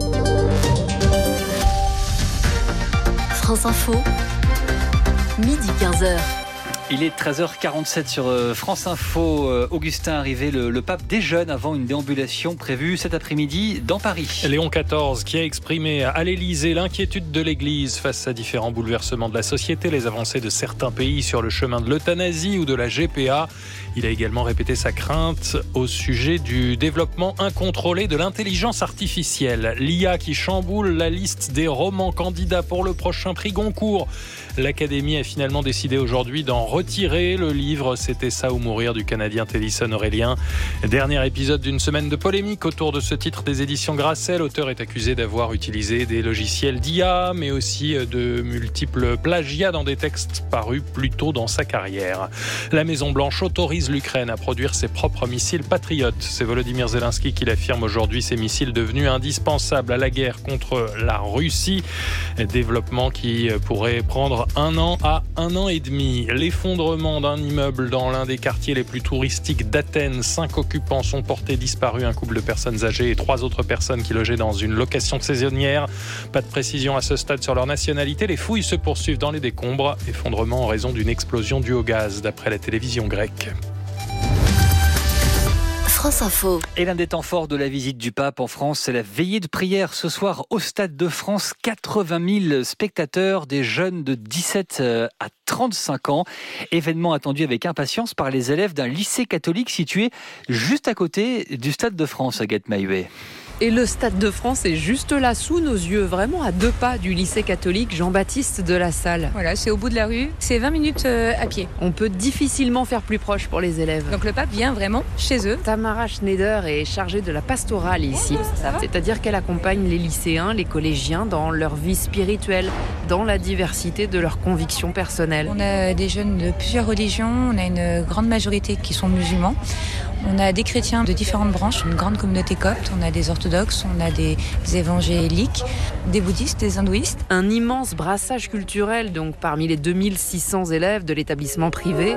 France Info, midi quinze heures. Il est treize heures quarante-sept sur France Info. Augustin arrivé, le, le pape déjeune avant une déambulation prévue cet après-midi dans Paris. Léon quatorze qui a exprimé à l'Élysée l'inquiétude de l'Église face à différents bouleversements de la société, les avancées de certains pays sur le chemin de l'euthanasie ou de la G P A. Il a également répété sa crainte au sujet du développement incontrôlé de l'intelligence artificielle. L'I A qui chamboule la liste des romans candidats pour le prochain prix Goncourt. L'Académie a finalement décidé aujourd'hui d'en retirer le livre « C'était ça ou mourir » du Canadien Télisson Aurélien. Dernier épisode d'une semaine de polémique autour de ce titre des éditions Grasset. L'auteur est accusé d'avoir utilisé des logiciels d'I A, mais aussi de multiples plagiats dans des textes parus plus tôt dans sa carrière. La Maison-Blanche autorise l'Ukraine à produire ses propres missiles patriotes. C'est Volodymyr Zelensky qui l'affirme aujourd'hui, ces missiles devenus indispensables à la guerre contre la Russie. Développement qui pourrait prendre un an à un an et demi. Les fonds effondrement d'un immeuble dans l'un des quartiers les plus touristiques d'Athènes. Cinq occupants sont portés disparus, un couple de personnes âgées et trois autres personnes qui logeaient dans une location saisonnière. Pas de précision à ce stade sur leur nationalité. Les fouilles se poursuivent dans les décombres. Effondrement en raison d'une explosion due au gaz, d'après la télévision grecque. France Info. Et l'un des temps forts de la visite du pape en France, c'est la veillée de prière ce soir au Stade de France. quatre-vingt mille spectateurs, des jeunes de dix-sept à trente-cinq ans. Événement attendu avec impatience par les élèves d'un lycée catholique situé juste à côté du Stade de France, Agathe Mahuet. Et le Stade de France est juste là, sous nos yeux, vraiment à deux pas du lycée catholique Jean-Baptiste de la Salle. Voilà, c'est au bout de la rue, c'est vingt minutes euh, à pied. On peut difficilement faire plus proche pour les élèves. Donc le pape vient vraiment chez eux. Tamara Schneider est chargée de la pastorale ici. Bonjour, ça va ? C'est-à-dire qu'elle accompagne les lycéens, les collégiens dans leur vie spirituelle, dans la diversité de leurs convictions personnelles. On a des jeunes de plusieurs religions, on a une grande majorité qui sont musulmans. On a des chrétiens de différentes branches, une grande communauté copte, on a des orthodoxes, on a des évangéliques, des bouddhistes, des hindouistes. Un immense brassage culturel donc parmi les deux mille six cents élèves de l'établissement privé.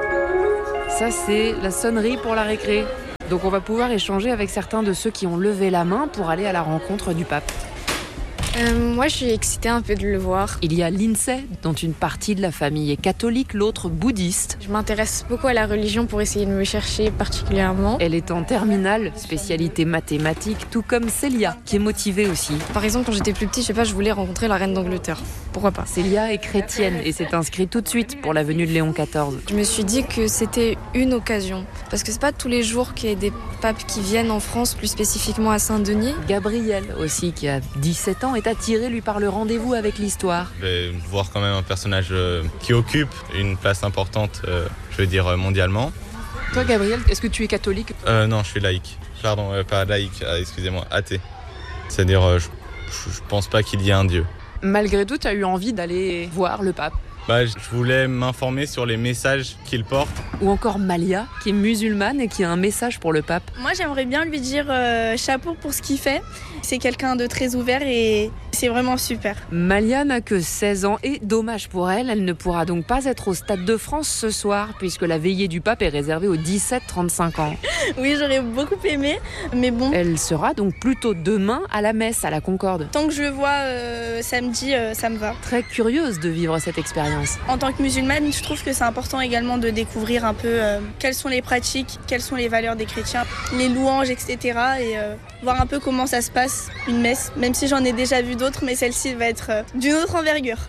Ça c'est la sonnerie pour la récré. Donc on va pouvoir échanger avec certains de ceux qui ont levé la main pour aller à la rencontre du pape. Euh, moi, je suis excitée un peu de le voir. Il y a Lindsay, dont une partie de la famille est catholique, l'autre bouddhiste. Je m'intéresse beaucoup à la religion pour essayer de me chercher particulièrement. Elle est en terminale, spécialité mathématiques, tout comme Célia, qui est motivée aussi. Par exemple, quand j'étais plus petite, je sais pas, je voulais rencontrer la reine d'Angleterre. Pourquoi pas ? Célia est chrétienne et s'est inscrite tout de suite pour la venue de Léon quatorze. Je me suis dit que c'était une occasion. Parce que c'est pas tous les jours qu'il y a des papes qui viennent en France, plus spécifiquement à Saint-Denis. Gabriel aussi, qui a dix-sept ans, est attiré lui par le rendez-vous avec l'histoire. Je vais voir quand même un personnage euh, qui occupe une place importante, euh, je veux dire mondialement. Toi Gabriel, est-ce que tu es catholique ? euh, Non, je suis laïque. Pardon, euh, pas laïque, euh, excusez-moi, athée. C'est-à-dire, euh, je, je pense pas qu'il y ait un Dieu. Malgré tout, tu as eu envie d'aller voir le pape ? Bah, je voulais m'informer sur les messages qu'il porte. Ou encore Malia, qui est musulmane et qui a un message pour le pape. Moi, j'aimerais bien lui dire euh, chapeau pour ce qu'il fait. C'est quelqu'un de très ouvert et c'est vraiment super. Malia n'a que seize ans et, dommage pour elle, elle ne pourra donc pas être au Stade de France ce soir puisque la veillée du pape est réservée aux dix-sept à trente-cinq ans. Oui, j'aurais beaucoup aimé, mais bon. Elle sera donc plutôt demain à la messe à la Concorde. Tant que je le vois euh, samedi, euh, ça me va. Très curieuse de vivre cette expérience. En tant que musulmane, je trouve que c'est important également de découvrir un peu euh, quelles sont les pratiques, quelles sont les valeurs des chrétiens, les louanges, et cetera. Et euh, voir un peu comment ça se passe, une messe, même si j'en ai déjà vu d'autres, mais celle-ci va être euh, d'une autre envergure.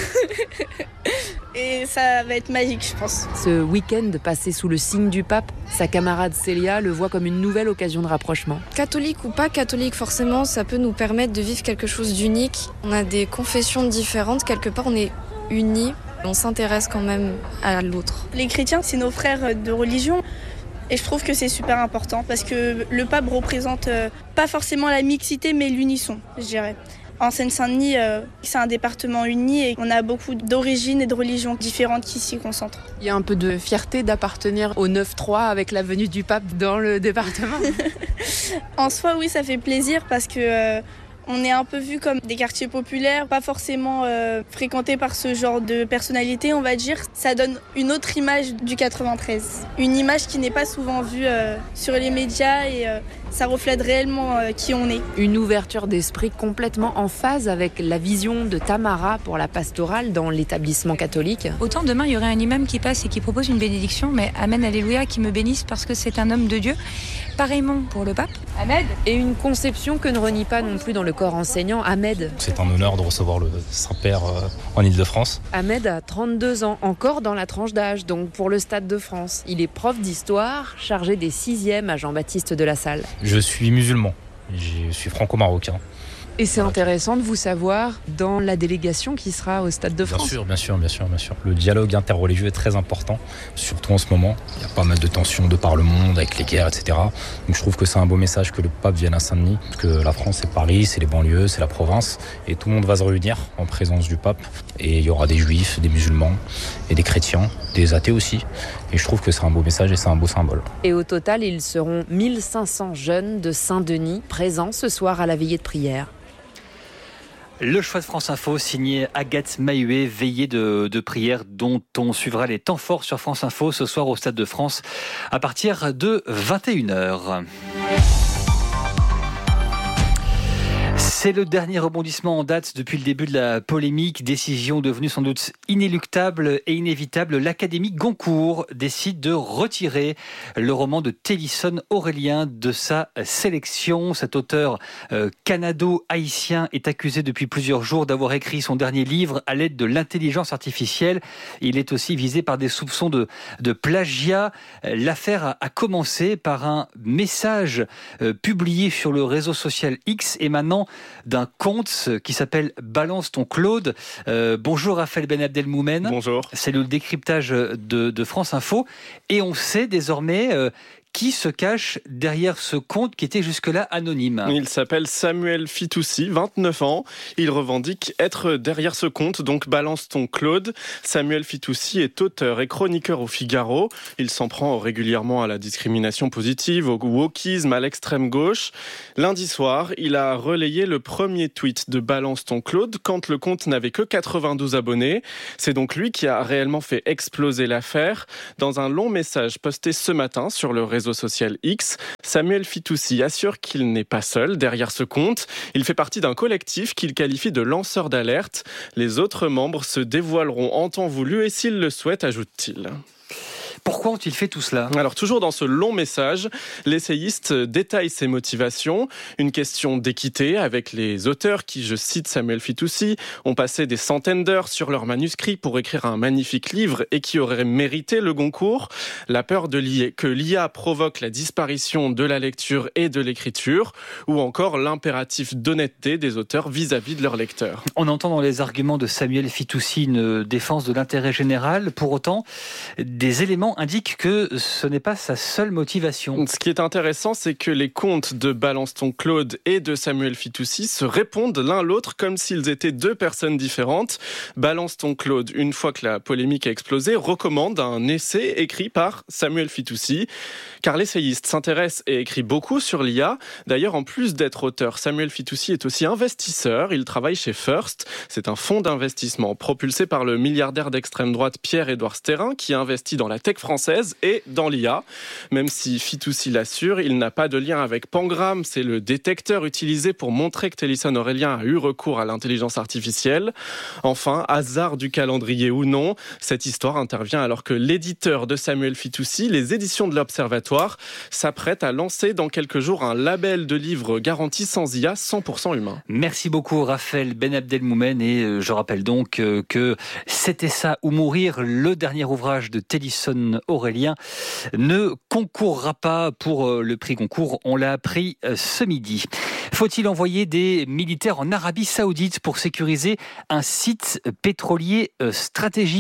Et ça va être magique, je pense. Ce week-end passé sous le signe du pape, sa camarade Célia le voit comme une nouvelle occasion de rapprochement. Catholique ou pas catholique, forcément, ça peut nous permettre de vivre quelque chose d'unique. On a des confessions différentes, quelque part on est unis, on s'intéresse quand même à l'autre. Les chrétiens, c'est nos frères de religion. Et je trouve que c'est super important parce que le pape représente euh, pas forcément la mixité, mais l'unisson, je dirais. En Seine-Saint-Denis, euh, c'est un département uni et on a beaucoup d'origines et de religions différentes qui s'y concentrent. Il y a un peu de fierté d'appartenir au neuf trois avec la venue du pape dans le département. En soi, oui, ça fait plaisir parce que euh, on est un peu vu comme des quartiers populaires, pas forcément euh, fréquentés par ce genre de personnalité, on va dire. Ça donne une autre image du quatre-vingt-treize. Une image qui n'est pas souvent vue euh, sur les médias et euh, ça reflète réellement euh, qui on est. Une ouverture d'esprit complètement en phase avec la vision de Tamara pour la pastorale dans l'établissement catholique. Autant demain, il y aurait un imam qui passe et qui propose une bénédiction, mais Amen, Alléluia, qui me bénisse parce que c'est un homme de Dieu. Pareillement pour le pape. Ahmed. Et une conception que ne renie pas non plus dans le corps enseignant, Ahmed. C'est un honneur de recevoir le Saint-Père euh, en Île-de-France. Ahmed a trente-deux ans, encore dans la tranche d'âge, donc pour le Stade de France. Il est prof d'histoire, chargé des sixièmes à Jean-Baptiste de la Salle. Je suis musulman, je suis franco-marocain. Et c'est intéressant de vous savoir dans la délégation qui sera au Stade de France. Bien sûr, bien sûr, bien sûr, bien sûr. Le dialogue interreligieux est très important, surtout en ce moment. Il y a pas mal de tensions de par le monde, avec les guerres, et cetera. Donc je trouve que c'est un beau message que le pape vienne à Saint-Denis, parce que la France, c'est Paris, c'est les banlieues, c'est la province, et tout le monde va se réunir en présence du pape. Et il y aura des juifs, des musulmans, et des chrétiens, des athées aussi. Et je trouve que c'est un beau message et c'est un beau symbole. Et au total, ils seront mille cinq cents jeunes de Saint-Denis présents ce soir à la veillée de prière. Le choix de France Info, signé Agathe Mahuet, veillée de, de prière dont on suivra les temps forts sur France Info ce soir au Stade de France à partir de vingt et une heures. C'est le dernier rebondissement en date depuis le début de la polémique. Décision devenue sans doute inéluctable et inévitable. L'Académie Goncourt décide de retirer le roman de Télisson Aurélien de sa sélection. Cet auteur euh, canado-haïtien est accusé depuis plusieurs jours d'avoir écrit son dernier livre à l'aide de l'intelligence artificielle. Il est aussi visé par des soupçons de, de plagiat. L'affaire a, a commencé par un message euh, publié sur le réseau social X émanant d'un compte qui s'appelle Balance ton Claude. Euh, bonjour Raphaël Ben Abdelmoumen. Bonjour. C'est le décryptage de, de France Info. Et on sait désormais euh, qui se cache derrière ce compte qui était jusque-là anonyme. Il s'appelle Samuel Fitoussi, vingt-neuf ans. Il revendique être derrière ce compte, donc Balance ton Claude. Samuel Fitoussi est auteur et chroniqueur au Figaro. Il s'en prend régulièrement à la discrimination positive, au wokisme, à l'extrême gauche. Lundi soir, il a relayé le premier tweet de Balance ton Claude quand le compte n'avait que quatre-vingt-douze abonnés. C'est donc lui qui a réellement fait exploser l'affaire. Dans un long message posté ce matin sur le réseau social X, Samuel Fitoussi assure qu'il n'est pas seul derrière ce compte. Il fait partie d'un collectif qu'il qualifie de lanceur d'alerte. Les autres membres se dévoileront en temps voulu et s'ils le souhaitent, ajoute-t-il. Pourquoi ont-ils fait tout cela ? Alors, toujours dans ce long message, l'essayiste détaille ses motivations. Une question d'équité avec les auteurs qui, je cite Samuel Fitoussi, ont passé des centaines d'heures sur leur manuscrit pour écrire un magnifique livre et qui auraient mérité le Goncourt. La peur de l'I A, que l'I A provoque la disparition de la lecture et de l'écriture, ou encore l'impératif d'honnêteté des auteurs vis-à-vis de leurs lecteurs. On entend dans les arguments de Samuel Fitoussi une défense de l'intérêt général. Pour autant, des éléments indique que ce n'est pas sa seule motivation. Ce qui est intéressant, c'est que les comptes de Balance ton Claude et de Samuel Fitoussi se répondent l'un l'autre comme s'ils étaient deux personnes différentes. Balance ton Claude, une fois que la polémique a explosé, recommande un essai écrit par Samuel Fitoussi, car l'essayiste s'intéresse et écrit beaucoup sur l'I A. D'ailleurs, en plus d'être auteur, Samuel Fitoussi est aussi investisseur. Il travaille chez First. C'est un fonds d'investissement propulsé par le milliardaire d'extrême droite Pierre-Édouard Stérin qui investit dans la tech française et dans l'I A. Même si Fitoussi l'assure, il n'a pas de lien avec Pangram, c'est le détecteur utilisé pour montrer que Télisson Aurélien a eu recours à l'intelligence artificielle. Enfin, hasard du calendrier ou non, cette histoire intervient alors que l'éditeur de Samuel Fitoussi, les éditions de l'Observatoire, s'apprête à lancer dans quelques jours un label de livres garanti sans I A, cent pour cent humain. Merci beaucoup Raphaël Ben Abdelmoumen, et je rappelle donc que C'était ça ou mourir, le dernier ouvrage de Télisson Aurélien, ne concourra pas pour le prix Goncourt. On l'a appris ce midi. Faut-il envoyer des militaires en Arabie Saoudite pour sécuriser un site pétrolier stratégique ?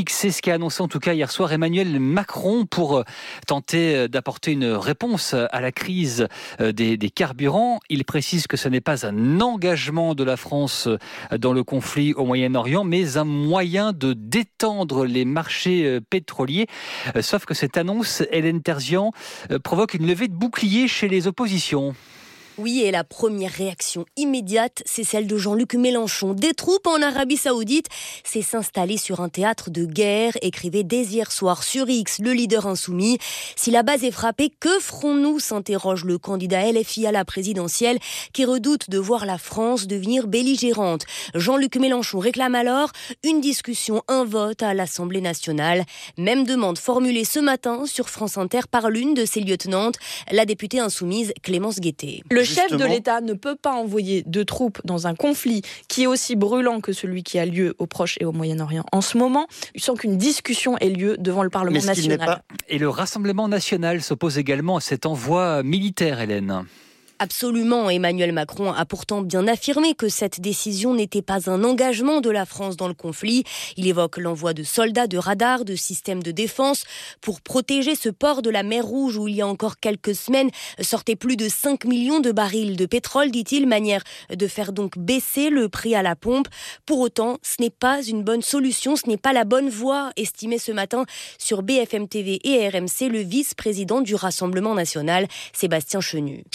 C'est ce qu'a annoncé en tout cas hier soir Emmanuel Macron pour tenter d'apporter une réponse à la crise des, des carburants. Il précise que ce n'est pas un engagement de la France dans le conflit au Moyen-Orient, mais un moyen de détendre les marchés pétroliers. Sauf que cette annonce, Hélène Terzian, provoque une levée de boucliers chez les oppositions. Oui, et la première réaction immédiate, c'est celle de Jean-Luc Mélenchon. Des troupes en Arabie Saoudite, c'est s'installer sur un théâtre de guerre, écrivait dès hier soir sur X le leader insoumis. Si la base est frappée, que ferons-nous ? S'interroge le candidat L F I à la présidentielle, qui redoute de voir la France devenir belligérante. Jean-Luc Mélenchon réclame alors une discussion, un vote à l'Assemblée nationale. Même demande formulée ce matin sur France Inter par l'une de ses lieutenantes, la députée insoumise Clémence Guettet. Le chef de l'État ne peut pas envoyer de troupes dans un conflit qui est aussi brûlant que celui qui a lieu au Proche et au Moyen-Orient en ce moment, sans qu'une discussion ait lieu devant le Parlement national. Pas... Et le Rassemblement national s'oppose également à cet envoi militaire, Hélène. Absolument, Emmanuel Macron a pourtant bien affirmé que cette décision n'était pas un engagement de la France dans le conflit. Il évoque l'envoi de soldats, de radars, de systèmes de défense pour protéger ce port de la mer Rouge où il y a encore quelques semaines sortaient plus de cinq millions de barils de pétrole, dit-il, manière de faire donc baisser le prix à la pompe. Pour autant, ce n'est pas une bonne solution, ce n'est pas la bonne voie, estimait ce matin sur B F M T V et R M C le vice-président du Rassemblement national, Sébastien Chenu. C'est en tous les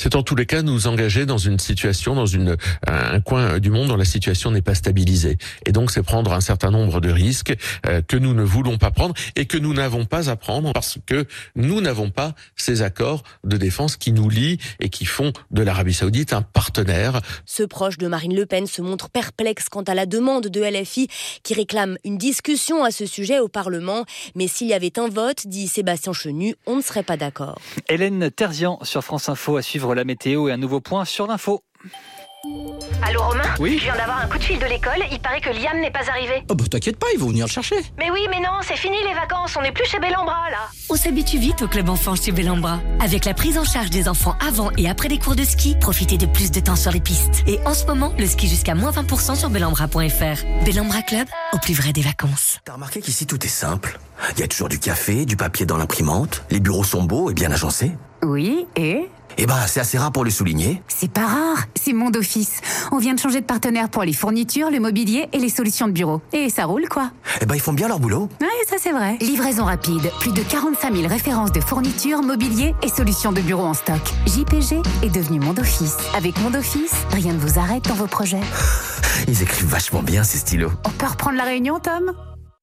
cas nous engager dans une situation, dans une un coin du monde dont la situation n'est pas stabilisée. Et donc c'est prendre un certain nombre de risques euh, que nous ne voulons pas prendre et que nous n'avons pas à prendre parce que nous n'avons pas ces accords de défense qui nous lient et qui font de l'Arabie Saoudite un partenaire. Ce proche de Marine Le Pen se montre perplexe quant à la demande de L F I qui réclame une discussion à ce sujet au Parlement. Mais s'il y avait un vote, dit Sébastien Chenu, on ne serait pas d'accord. Hélène Terzian sur France Info à suivre la météo et un nouveau point sur l'info. Allô Romain ? Oui. Je viens d'avoir un coup de fil de l'école, il paraît que Liam n'est pas arrivé. Oh bah t'inquiète pas, ils vont venir le chercher. Mais oui, mais non, c'est fini les vacances, on n'est plus chez Bellambra là. On s'habitue vite au club enfant chez Bellambra. Avec la prise en charge des enfants avant et après les cours de ski, profitez de plus de temps sur les pistes. Et en ce moment, le ski jusqu'à moins vingt pour cent sur bellambra point f r. Bellambra Club, au plus vrai des vacances. T'as remarqué qu'ici tout est simple ? Il y a toujours du café, du papier dans l'imprimante, les bureaux sont beaux et bien agencés. Oui, et ? Eh ben, c'est assez rare pour le souligner. C'est pas rare, c'est Monde Office. On vient de changer de partenaire pour les fournitures, le mobilier et les solutions de bureau. Et ça roule, quoi. Eh ben, ils font bien leur boulot. Ouais, ça c'est vrai. Livraison rapide, plus de quarante-cinq mille références de fournitures, mobilier et solutions de bureau en stock. J P G est devenu Monde Office. Avec Monde Office, rien ne vous arrête dans vos projets. Ils écrivent vachement bien, ces stylos. On peut reprendre la réunion, Tom ?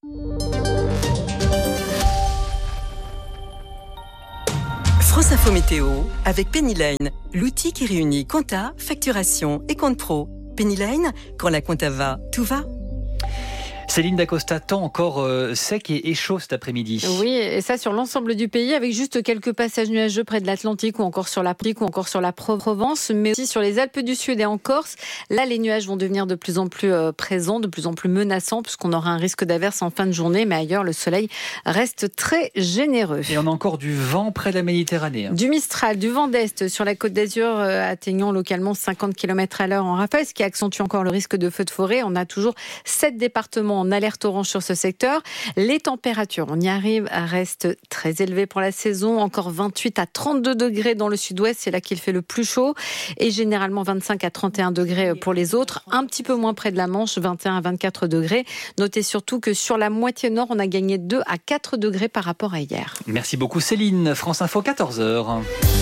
France Info Météo avec Pennyline, l'outil qui réunit compta, facturation et compte pro. Pennyline, quand la compta va, tout va. Céline Dacosta, temps encore euh, sec et, et chaud cet après-midi. Oui, et ça sur l'ensemble du pays, avec juste quelques passages nuageux près de l'Atlantique ou encore sur la Provence ou encore sur la Provence, mais aussi sur les Alpes du Sud et en Corse. Là, les nuages vont devenir de plus en plus euh, présents, de plus en plus menaçants, puisqu'on aura un risque d'averse en fin de journée, mais ailleurs, le soleil reste très généreux. Et on a encore du vent près de la Méditerranée. Hein. Du Mistral, du vent d'Est sur la Côte d'Azur, euh, atteignant localement cinquante kilomètres à l'heure en rafale, ce qui accentue encore le risque de feux de forêt. On a toujours sept départements en alerte orange sur ce secteur. Les températures, on y arrive, restent très élevées pour la saison. Encore vingt-huit à trente-deux degrés dans le sud-ouest, c'est là qu'il fait le plus chaud. Et généralement vingt-cinq à trente et un degrés pour les autres. Un petit peu moins près de la Manche, vingt et un à vingt-quatre degrés. Notez surtout que sur la moitié nord, on a gagné deux à quatre degrés par rapport à hier. Merci beaucoup Céline. France Info, quatorze heures.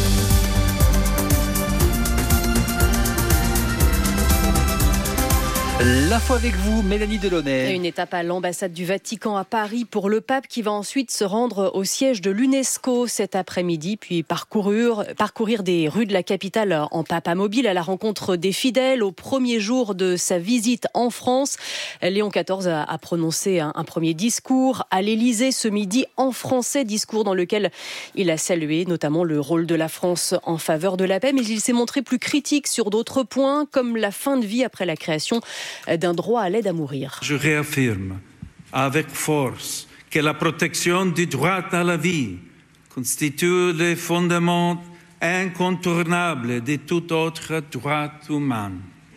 L'info avec vous, Mélanie Delaunay. Une étape à l'ambassade du Vatican à Paris pour le pape qui va ensuite se rendre au siège de l'UNESCO cet après-midi, puis parcourir, parcourir des rues de la capitale en papa mobile à la rencontre des fidèles au premier jour de sa visite en France. Léon quatorze a, a prononcé un, un premier discours à l'Élysée ce midi en français, discours dans lequel il a salué notamment le rôle de la France en faveur de la paix, mais il s'est montré plus critique sur d'autres points comme la fin de vie après la création d'un droit à l'aide à mourir. Je réaffirme avec force que la protection du droit à la vie constitue le fondement incontournable de tout autre droit humain.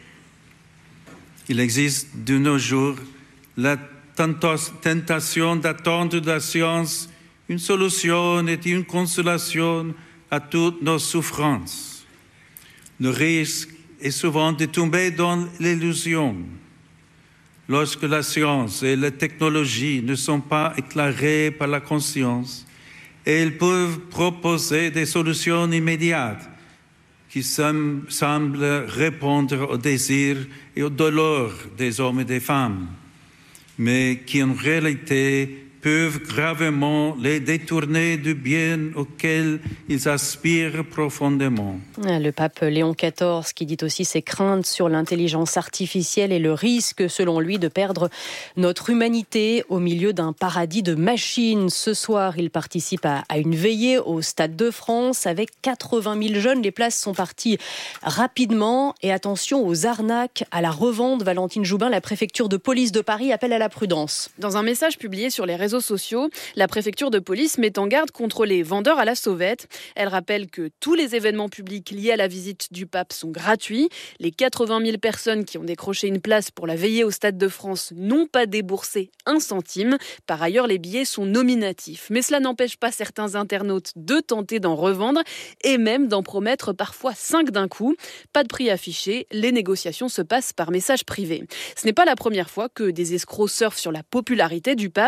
Il existe de nos jours la tentation d'attendre de la science une solution et une consolation à toutes nos souffrances. Le risque est souvent de tomber dans l'illusion. Lorsque la science et la technologie ne sont pas éclairées par la conscience, elles peuvent proposer des solutions immédiates qui semblent répondre aux désirs et aux douleurs des hommes et des femmes, mais qui en réalité peuvent gravement les détourner du bien auquel ils aspirent profondément. Le pape Léon quatorze qui dit aussi ses craintes sur l'intelligence artificielle et le risque, selon lui, de perdre notre humanité au milieu d'un paradis de machines. Ce soir, il participe à, à une veillée au Stade de France avec quatre-vingt mille jeunes. Les places sont parties rapidement. Et attention aux arnaques, à la revente. Valentine Joubin, la préfecture de police de Paris, appelle à la prudence. Dans un message publié sur les réseaux sociaux, la préfecture de police met en garde contre les vendeurs à la sauvette. Elle rappelle que tous les événements publics liés à la visite du pape sont gratuits. Les quatre-vingt mille personnes qui ont décroché une place pour la veillée au Stade de France n'ont pas déboursé un centime. Par ailleurs, les billets sont nominatifs. Mais cela n'empêche pas certains internautes de tenter d'en revendre et même d'en promettre parfois cinq d'un coup. Pas de prix affiché, les négociations se passent par message privé. Ce n'est pas la première fois que des escrocs surfent sur la popularité du pape.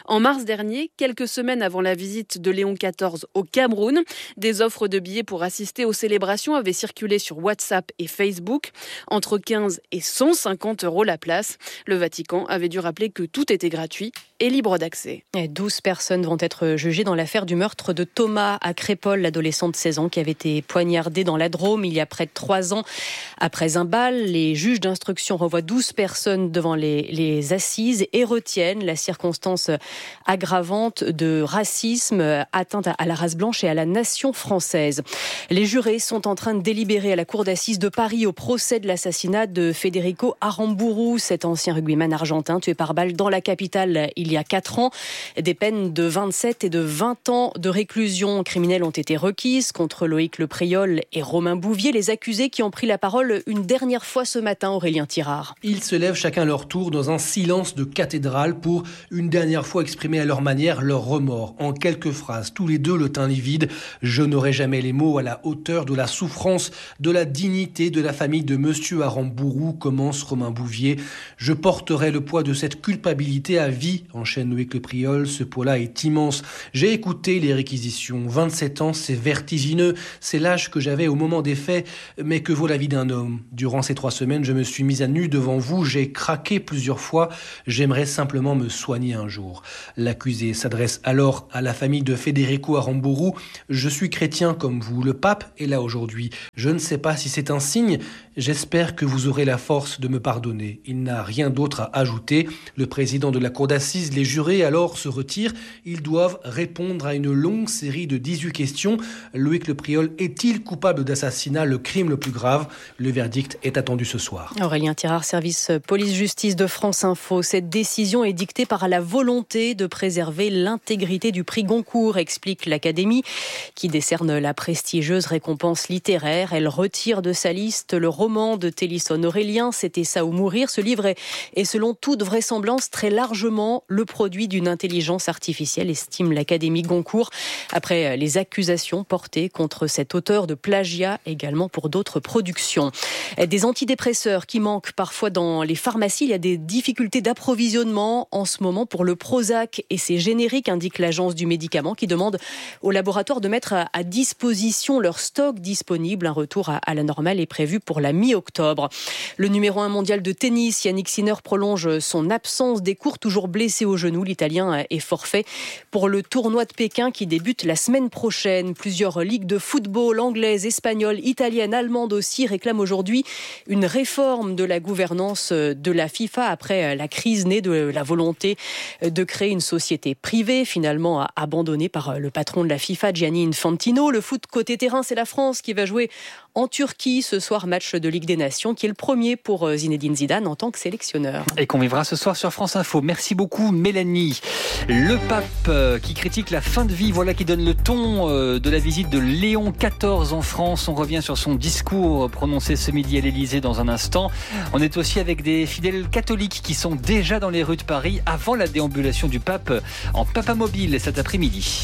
En mars dernier, quelques semaines avant la visite de Léon quatorze au Cameroun, des offres de billets pour assister aux célébrations avaient circulé sur WhatsApp et Facebook. Entre quinze et cent cinquante euros la place. Le Vatican avait dû rappeler que tout était gratuit et libre d'accès. douze personnes vont être jugées dans l'affaire du meurtre de Thomas à Crépol, l'adolescent de seize ans qui avait été poignardé dans la Drôme il y a près de trois ans. Après un bal, les juges d'instruction renvoient douze personnes devant les, les assises et retiennent la circonstance aggravante de racisme, atteinte à la race blanche et à la nation française. Les jurés sont en train de délibérer à la cour d'assises de Paris au procès de l'assassinat de Federico Aramburu, cet ancien rugbyman argentin tué par balle dans la capitale il y a quatre ans. Des peines de vingt-sept et de vingt ans de réclusion criminelle ont été requises contre Loïc Lepriol et Romain Bouvier, les accusés qui ont pris la parole une dernière fois ce matin, Aurélien Tirard. Ils se lèvent chacun leur tour dans un silence de cathédrale pour une dernière fois exprimer à leur manière leur remords. En quelques phrases, tous les deux le teint livide. Je n'aurai jamais les mots à la hauteur de la souffrance, de la dignité de la famille de Monsieur Aramburu, commence Romain Bouvier. Je porterai le poids de cette culpabilité à vie, enchaîne Loïc Lepriol. Ce poids-là est immense. J'ai écouté les réquisitions. vingt-sept ans, c'est vertigineux. C'est l'âge que j'avais au moment des faits, mais que vaut la vie d'un homme. Durant ces trois semaines, je me suis mise à nu devant vous. J'ai craqué plusieurs fois. J'aimerais simplement me soigner un jour. L'accusé s'adresse alors à la famille de Federico Aramburu. Je suis chrétien comme vous. Le pape est là aujourd'hui. Je ne sais pas si c'est un signe. J'espère que vous aurez la force de me pardonner. Il n'a rien d'autre à ajouter. Le président de la cour d'assises, les jurés alors se retirent. Ils doivent répondre à une longue série de dix-huit questions. Loïc Lepriol est-il coupable d'assassinat, le crime le plus grave? Le verdict est attendu ce soir. Aurélien Tirard, service police-justice de France Info. Cette décision est dictée par la volonté de préserver l'intégrité du prix Goncourt, explique l'Académie, qui décerne la prestigieuse récompense littéraire. Elle retire de sa liste le roman de Télisson Aurélien, C'était ça ou mourir. Ce livre est, est selon toute vraisemblance très largement le produit d'une intelligence artificielle, estime l'Académie Goncourt, après les accusations portées contre cet auteur de plagiat, également pour d'autres productions. Des antidépresseurs qui manquent parfois dans les pharmacies. Il y a des difficultés d'approvisionnement en ce moment pour le Prozac et ses génériques, indique l'agence du médicament, qui demande aux laboratoires de mettre à disposition leur stock disponible. Un retour à la normale est prévu pour la mi-octobre. Le numéro un mondial de tennis, Yannick Sinner, prolonge son absence des cours, toujours blessé au genou. L'Italien est forfait pour le tournoi de Pékin qui débute la semaine prochaine. Plusieurs ligues de football, anglaises, espagnoles, italiennes, allemandes aussi, réclament aujourd'hui une réforme de la gouvernance de la FIFA après la crise née de la volonté de créer une société privée, finalement abandonnée par le patron de la FIFA, Gianni Infantino. Le foot côté terrain, c'est la France qui va jouer en Turquie ce soir, match de Ligue des Nations qui est le premier pour Zinedine Zidane en tant que sélectionneur. Et qu'on vivra ce soir sur France Info. Merci beaucoup Mélanie. Le pape qui critique la fin de vie, voilà qui donne le ton de la visite de Léon quatorze en France. On revient sur son discours prononcé ce midi à l'Élysée dans un instant. On est aussi avec des fidèles catholiques qui sont déjà dans les rues de Paris avant la déambulation du pape en papamobile cet après-midi.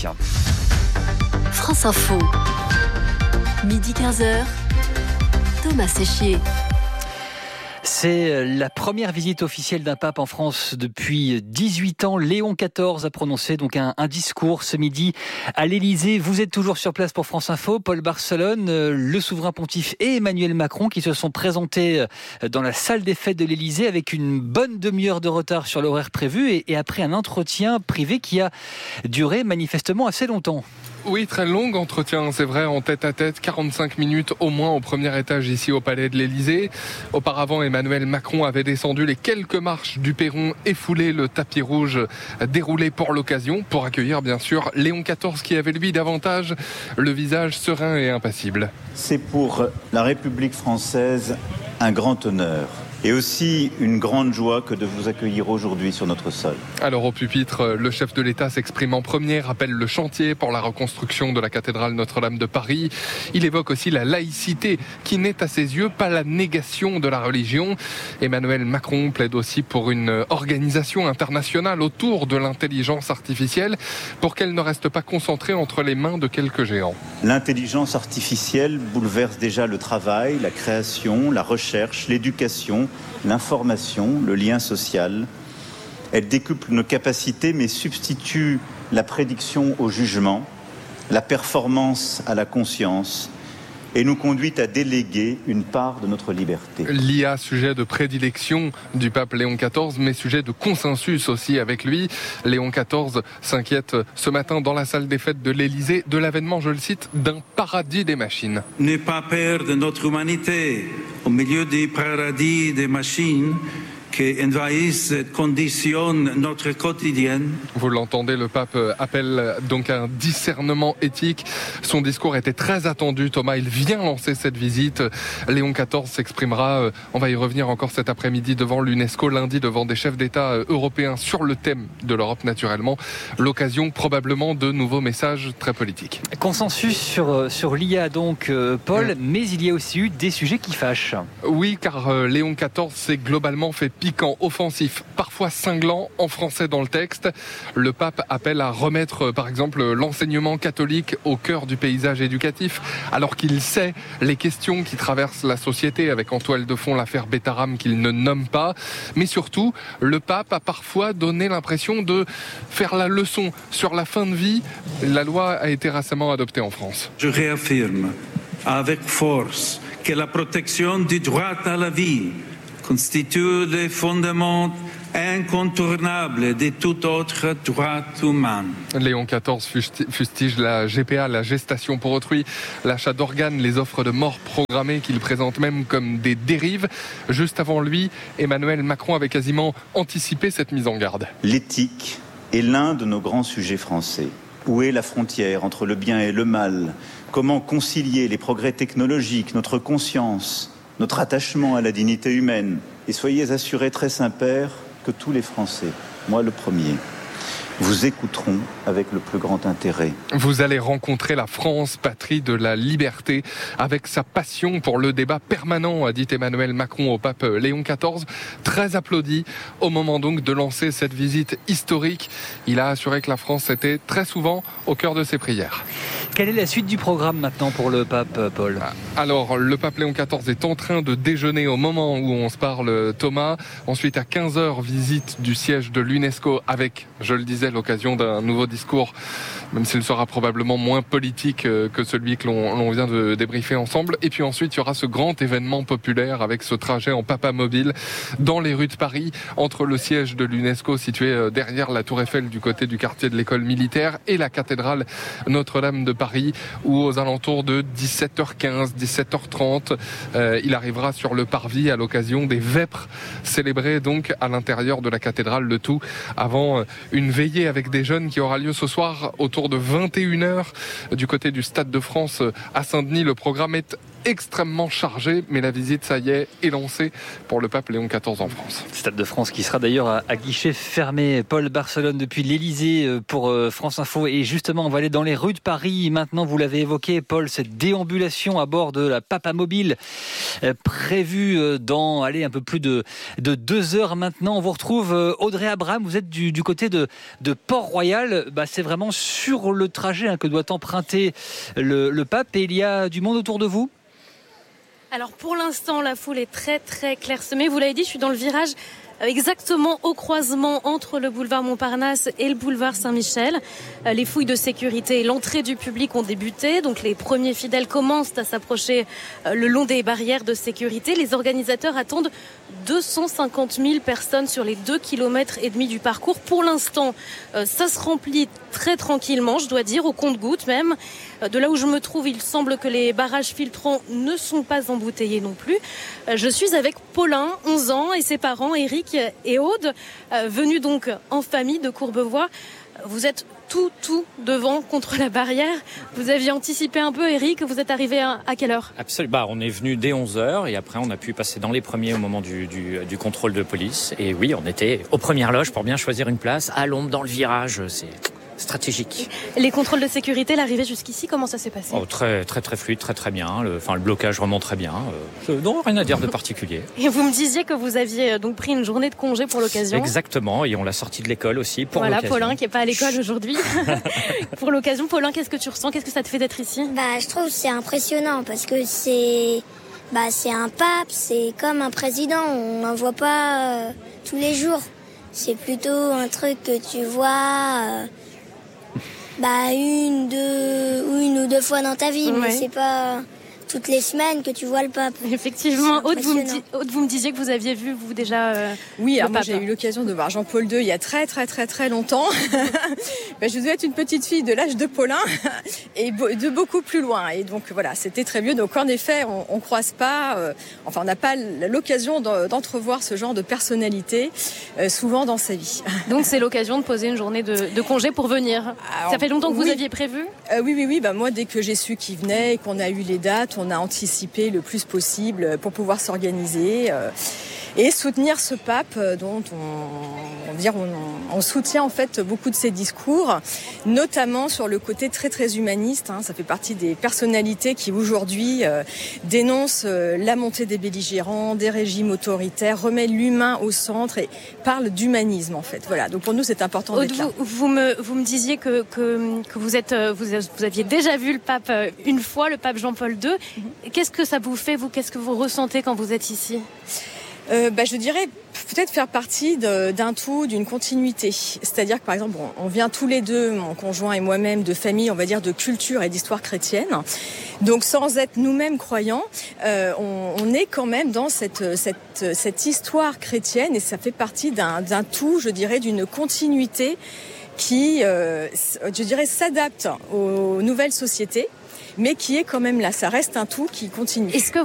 France Info. Midi quinze heures, Thomas Séchier. C'est la première visite officielle d'un pape en France depuis dix-huit ans. Léon quatorze a prononcé donc un, un discours ce midi à l'Élysée. Vous êtes toujours sur place pour France Info. Paul Barcelone, le souverain pontife et Emmanuel Macron qui se sont présentés dans la salle des fêtes de l'Élysée avec une bonne demi-heure de retard sur l'horaire prévu et, et après un entretien privé qui a duré manifestement assez longtemps. Oui, très long entretien, c'est vrai, en tête-à-tête, quarante-cinq minutes au moins au premier étage ici au Palais de l'Élysée. Auparavant, Emmanuel Macron avait descendu les quelques marches du perron et foulé le tapis rouge déroulé pour l'occasion, pour accueillir bien sûr Léon quatorze qui avait lui davantage le visage serein et impassible. C'est pour la République française un grand honneur. Et aussi une grande joie que de vous accueillir aujourd'hui sur notre sol. Alors au pupitre, le chef de l'État s'exprime en premier, rappelle le chantier pour la reconstruction de la cathédrale Notre-Dame de Paris. Il évoque aussi la laïcité qui n'est à ses yeux pas la négation de la religion. Emmanuel Macron plaide aussi pour une organisation internationale autour de l'intelligence artificielle pour qu'elle ne reste pas concentrée entre les mains de quelques géants. L'intelligence artificielle bouleverse déjà le travail, la création, la recherche, l'éducation, l'information, le lien social. Elle décuple nos capacités mais substitue la prédiction au jugement, la performance à la conscience et nous conduit à déléguer une part de notre liberté. L'I A, sujet de prédilection du pape Léon quatorze, mais sujet de consensus aussi avec lui. Léon quatorze s'inquiète ce matin dans la salle des fêtes de l'Élysée de l'avènement, je le cite, d'un paradis des machines. Ne pas perdre notre humanité au milieu du paradis des machines qui envahissent et conditionnent notre quotidien. Vous l'entendez, le pape appelle donc à un discernement éthique. Son discours était très attendu, Thomas. Il vient lancer cette visite. Léon quatorze s'exprimera, on va y revenir encore cet après-midi, devant l'UNESCO, lundi devant des chefs d'État européens sur le thème de l'Europe naturellement. L'occasion probablement de nouveaux messages très politiques. Consensus sur, sur l'I A donc, Paul, mmh. mais il y a aussi eu des sujets qui fâchent. Oui, car Léon quatorze s'est globalement fait piquant, offensif, parfois cinglant en français dans le texte. Le pape appelle à remettre par exemple l'enseignement catholique au cœur du paysage éducatif, alors qu'il sait les questions qui traversent la société, avec en toile de fond l'affaire Bétaram qu'il ne nomme pas. Mais surtout, le pape a parfois donné l'impression de faire la leçon sur la fin de vie. La loi a été récemment adoptée en France. Je réaffirme avec force que la protection du droit à la vie constitue le fondement incontournable de tout autre droit humain. Léon quatorze fustige la G P A, la gestation pour autrui, l'achat d'organes, les offres de mort programmées qu'il présente même comme des dérives. Juste avant lui, Emmanuel Macron avait quasiment anticipé cette mise en garde. L'éthique est l'un de nos grands sujets français. Où est la frontière entre le bien et le mal ? Comment concilier les progrès technologiques, notre conscience, notre attachement à la dignité humaine? Et soyez assurés, très Saint-Père, que tous les Français, moi le premier, vous écouteront avec le plus grand intérêt. Vous allez rencontrer la France, patrie de la liberté, avec sa passion pour le débat permanent, a dit Emmanuel Macron au pape Léon quatorze, très applaudi au moment donc de lancer cette visite historique. Il a assuré que la France était très souvent au cœur de ses prières. Quelle est la suite du programme maintenant pour le pape, Paul ? Alors, le pape Léon quatorze est en train de déjeuner au moment où on se parle, Thomas. Ensuite, à quinze heures, visite du siège de l'UNESCO avec, je le disais, l'occasion d'un nouveau discours, même s'il sera probablement moins politique que celui que l'on, l'on vient de débriefer ensemble. Et puis ensuite, il y aura ce grand événement populaire avec ce trajet en papamobile dans les rues de Paris, entre le siège de l'UNESCO situé derrière la Tour Eiffel du côté du quartier de l'école militaire et la cathédrale Notre-Dame de Paris, où aux alentours de dix-sept heures quinze, dix-sept heures trente, euh, il arrivera sur le parvis à l'occasion des vêpres célébrées donc à l'intérieur de la cathédrale, le tout avant une veillée avec des jeunes qui aura lieu ce soir autour de vingt et une heures du côté du Stade de France à Saint-Denis. Le programme est extrêmement chargé, mais la visite, ça y est, est lancée pour le pape Léon quatorze en France. Stade de France qui sera d'ailleurs à, à guichet fermé. Paul Barcelone depuis l'Élysée pour France Info. Et justement, on va aller dans les rues de Paris. Maintenant, vous l'avez évoqué, Paul, cette déambulation à bord de la papamobile prévue dans, allez, un peu plus de, de deux heures maintenant. On vous retrouve, Audrey Abraham, vous êtes du, du côté de, de Port-Royal. Bah, c'est vraiment sur le trajet hein, que doit emprunter le, le pape. Et il y a du monde autour de vous ? Alors pour l'instant, la foule est très très clairsemée. Vous l'avez dit, je suis dans le virage exactement au croisement entre le boulevard Montparnasse et le boulevard Saint-Michel. Les fouilles de sécurité et l'entrée du public ont débuté. Donc les premiers fidèles commencent à s'approcher le long des barrières de sécurité. Les organisateurs attendent deux cent cinquante mille personnes sur les deux kilomètres et demi du parcours. Pour l'instant, ça se remplit très tranquillement, je dois dire, au compte-gouttes même. De là où je me trouve, il semble que les barrages filtrants ne sont pas embouteillés non plus. Je suis avec Paulin, onze ans, et ses parents, Eric et Aude, venus donc en famille de Courbevoie. Vous êtes tout, tout devant contre la barrière. Vous aviez anticipé un peu, Eric, vous êtes arrivé à, à quelle heure ? Absolument. Bah, on est venu dès onze heures et après on a pu passer dans les premiers au moment du, du, du contrôle de police. Et oui, on était aux premières loges pour bien choisir une place, à l'ombre, dans le virage. C'est stratégique. Les contrôles de sécurité, l'arrivée jusqu'ici, comment ça s'est passé ? Oh, très, très, très fluide, très, très bien. Le, enfin, le blocage remonte très bien. Euh, non, rien à dire de particulier. Et vous me disiez que vous aviez donc pris une journée de congé pour l'occasion. Exactement, et on l'a sorti de l'école aussi pour voilà, l'occasion. Voilà, Paulin qui n'est pas à l'école aujourd'hui. Pour l'occasion, Paulin, qu'est-ce que tu ressens ? Qu'est-ce que ça te fait d'être ici ? Bah, je trouve que c'est impressionnant parce que c'est, bah, c'est un pape, c'est comme un président. On n'en voit pas euh, tous les jours. c'est plutôt un truc que tu vois euh, bah, une, deux, une ou deux fois dans ta vie, ouais. mais c'est pas toutes les semaines que tu vois le pape. Effectivement, Aude, vous, me vous me disiez que vous aviez vu, vous, déjà euh, Oui, alors moi j'ai eu l'occasion de voir Jean-Paul deux il y a très très très très longtemps. ben, je devais être une petite fille de l'âge de Paulin et de beaucoup plus loin. Et donc voilà, c'était très vieux. Donc en effet, on ne croise pas, euh, enfin on n'a pas l'occasion d'entrevoir ce genre de personnalité euh, souvent dans sa vie. Donc c'est l'occasion de poser une journée de, de congé pour venir. Alors, ça fait longtemps que oui. vous aviez prévu euh, Oui, oui, oui. Ben, moi, dès que j'ai su qu'il venait et qu'on a eu les dates, on a anticipé le plus possible pour pouvoir s'organiser euh, et soutenir ce pape dont on, on, dire, on, on soutient en fait beaucoup de ses discours, notamment sur le côté très très humaniste. Hein, ça fait partie des personnalités qui aujourd'hui euh, dénoncent euh, la montée des belligérants, des régimes autoritaires, remet l'humain au centre et parle d'humanisme en fait. Voilà. Donc pour nous c'est important d'être là. Vous, vous me vous me disiez que que, que vous êtes vous, vous aviez déjà vu le pape une fois, le pape Jean-Paul deux. Mm-hmm. Qu'est-ce que ça vous fait vous? Qu'est-ce que vous ressentez quand vous êtes ici? Euh, bah, je dirais peut-être faire partie de, d'un tout, d'une continuité. C'est-à-dire que par exemple, on, on vient tous les deux, mon conjoint et moi-même, de familles, on va dire, de culture et d'histoire chrétienne. Donc sans être nous-mêmes croyants, euh, on, on est quand même dans cette, cette, cette histoire chrétienne et ça fait partie d'un, d'un tout, je dirais, d'une continuité qui, euh, je dirais, s'adapte aux nouvelles sociétés, mais qui est quand même là. Ça reste un tout qui continue. Est-ce que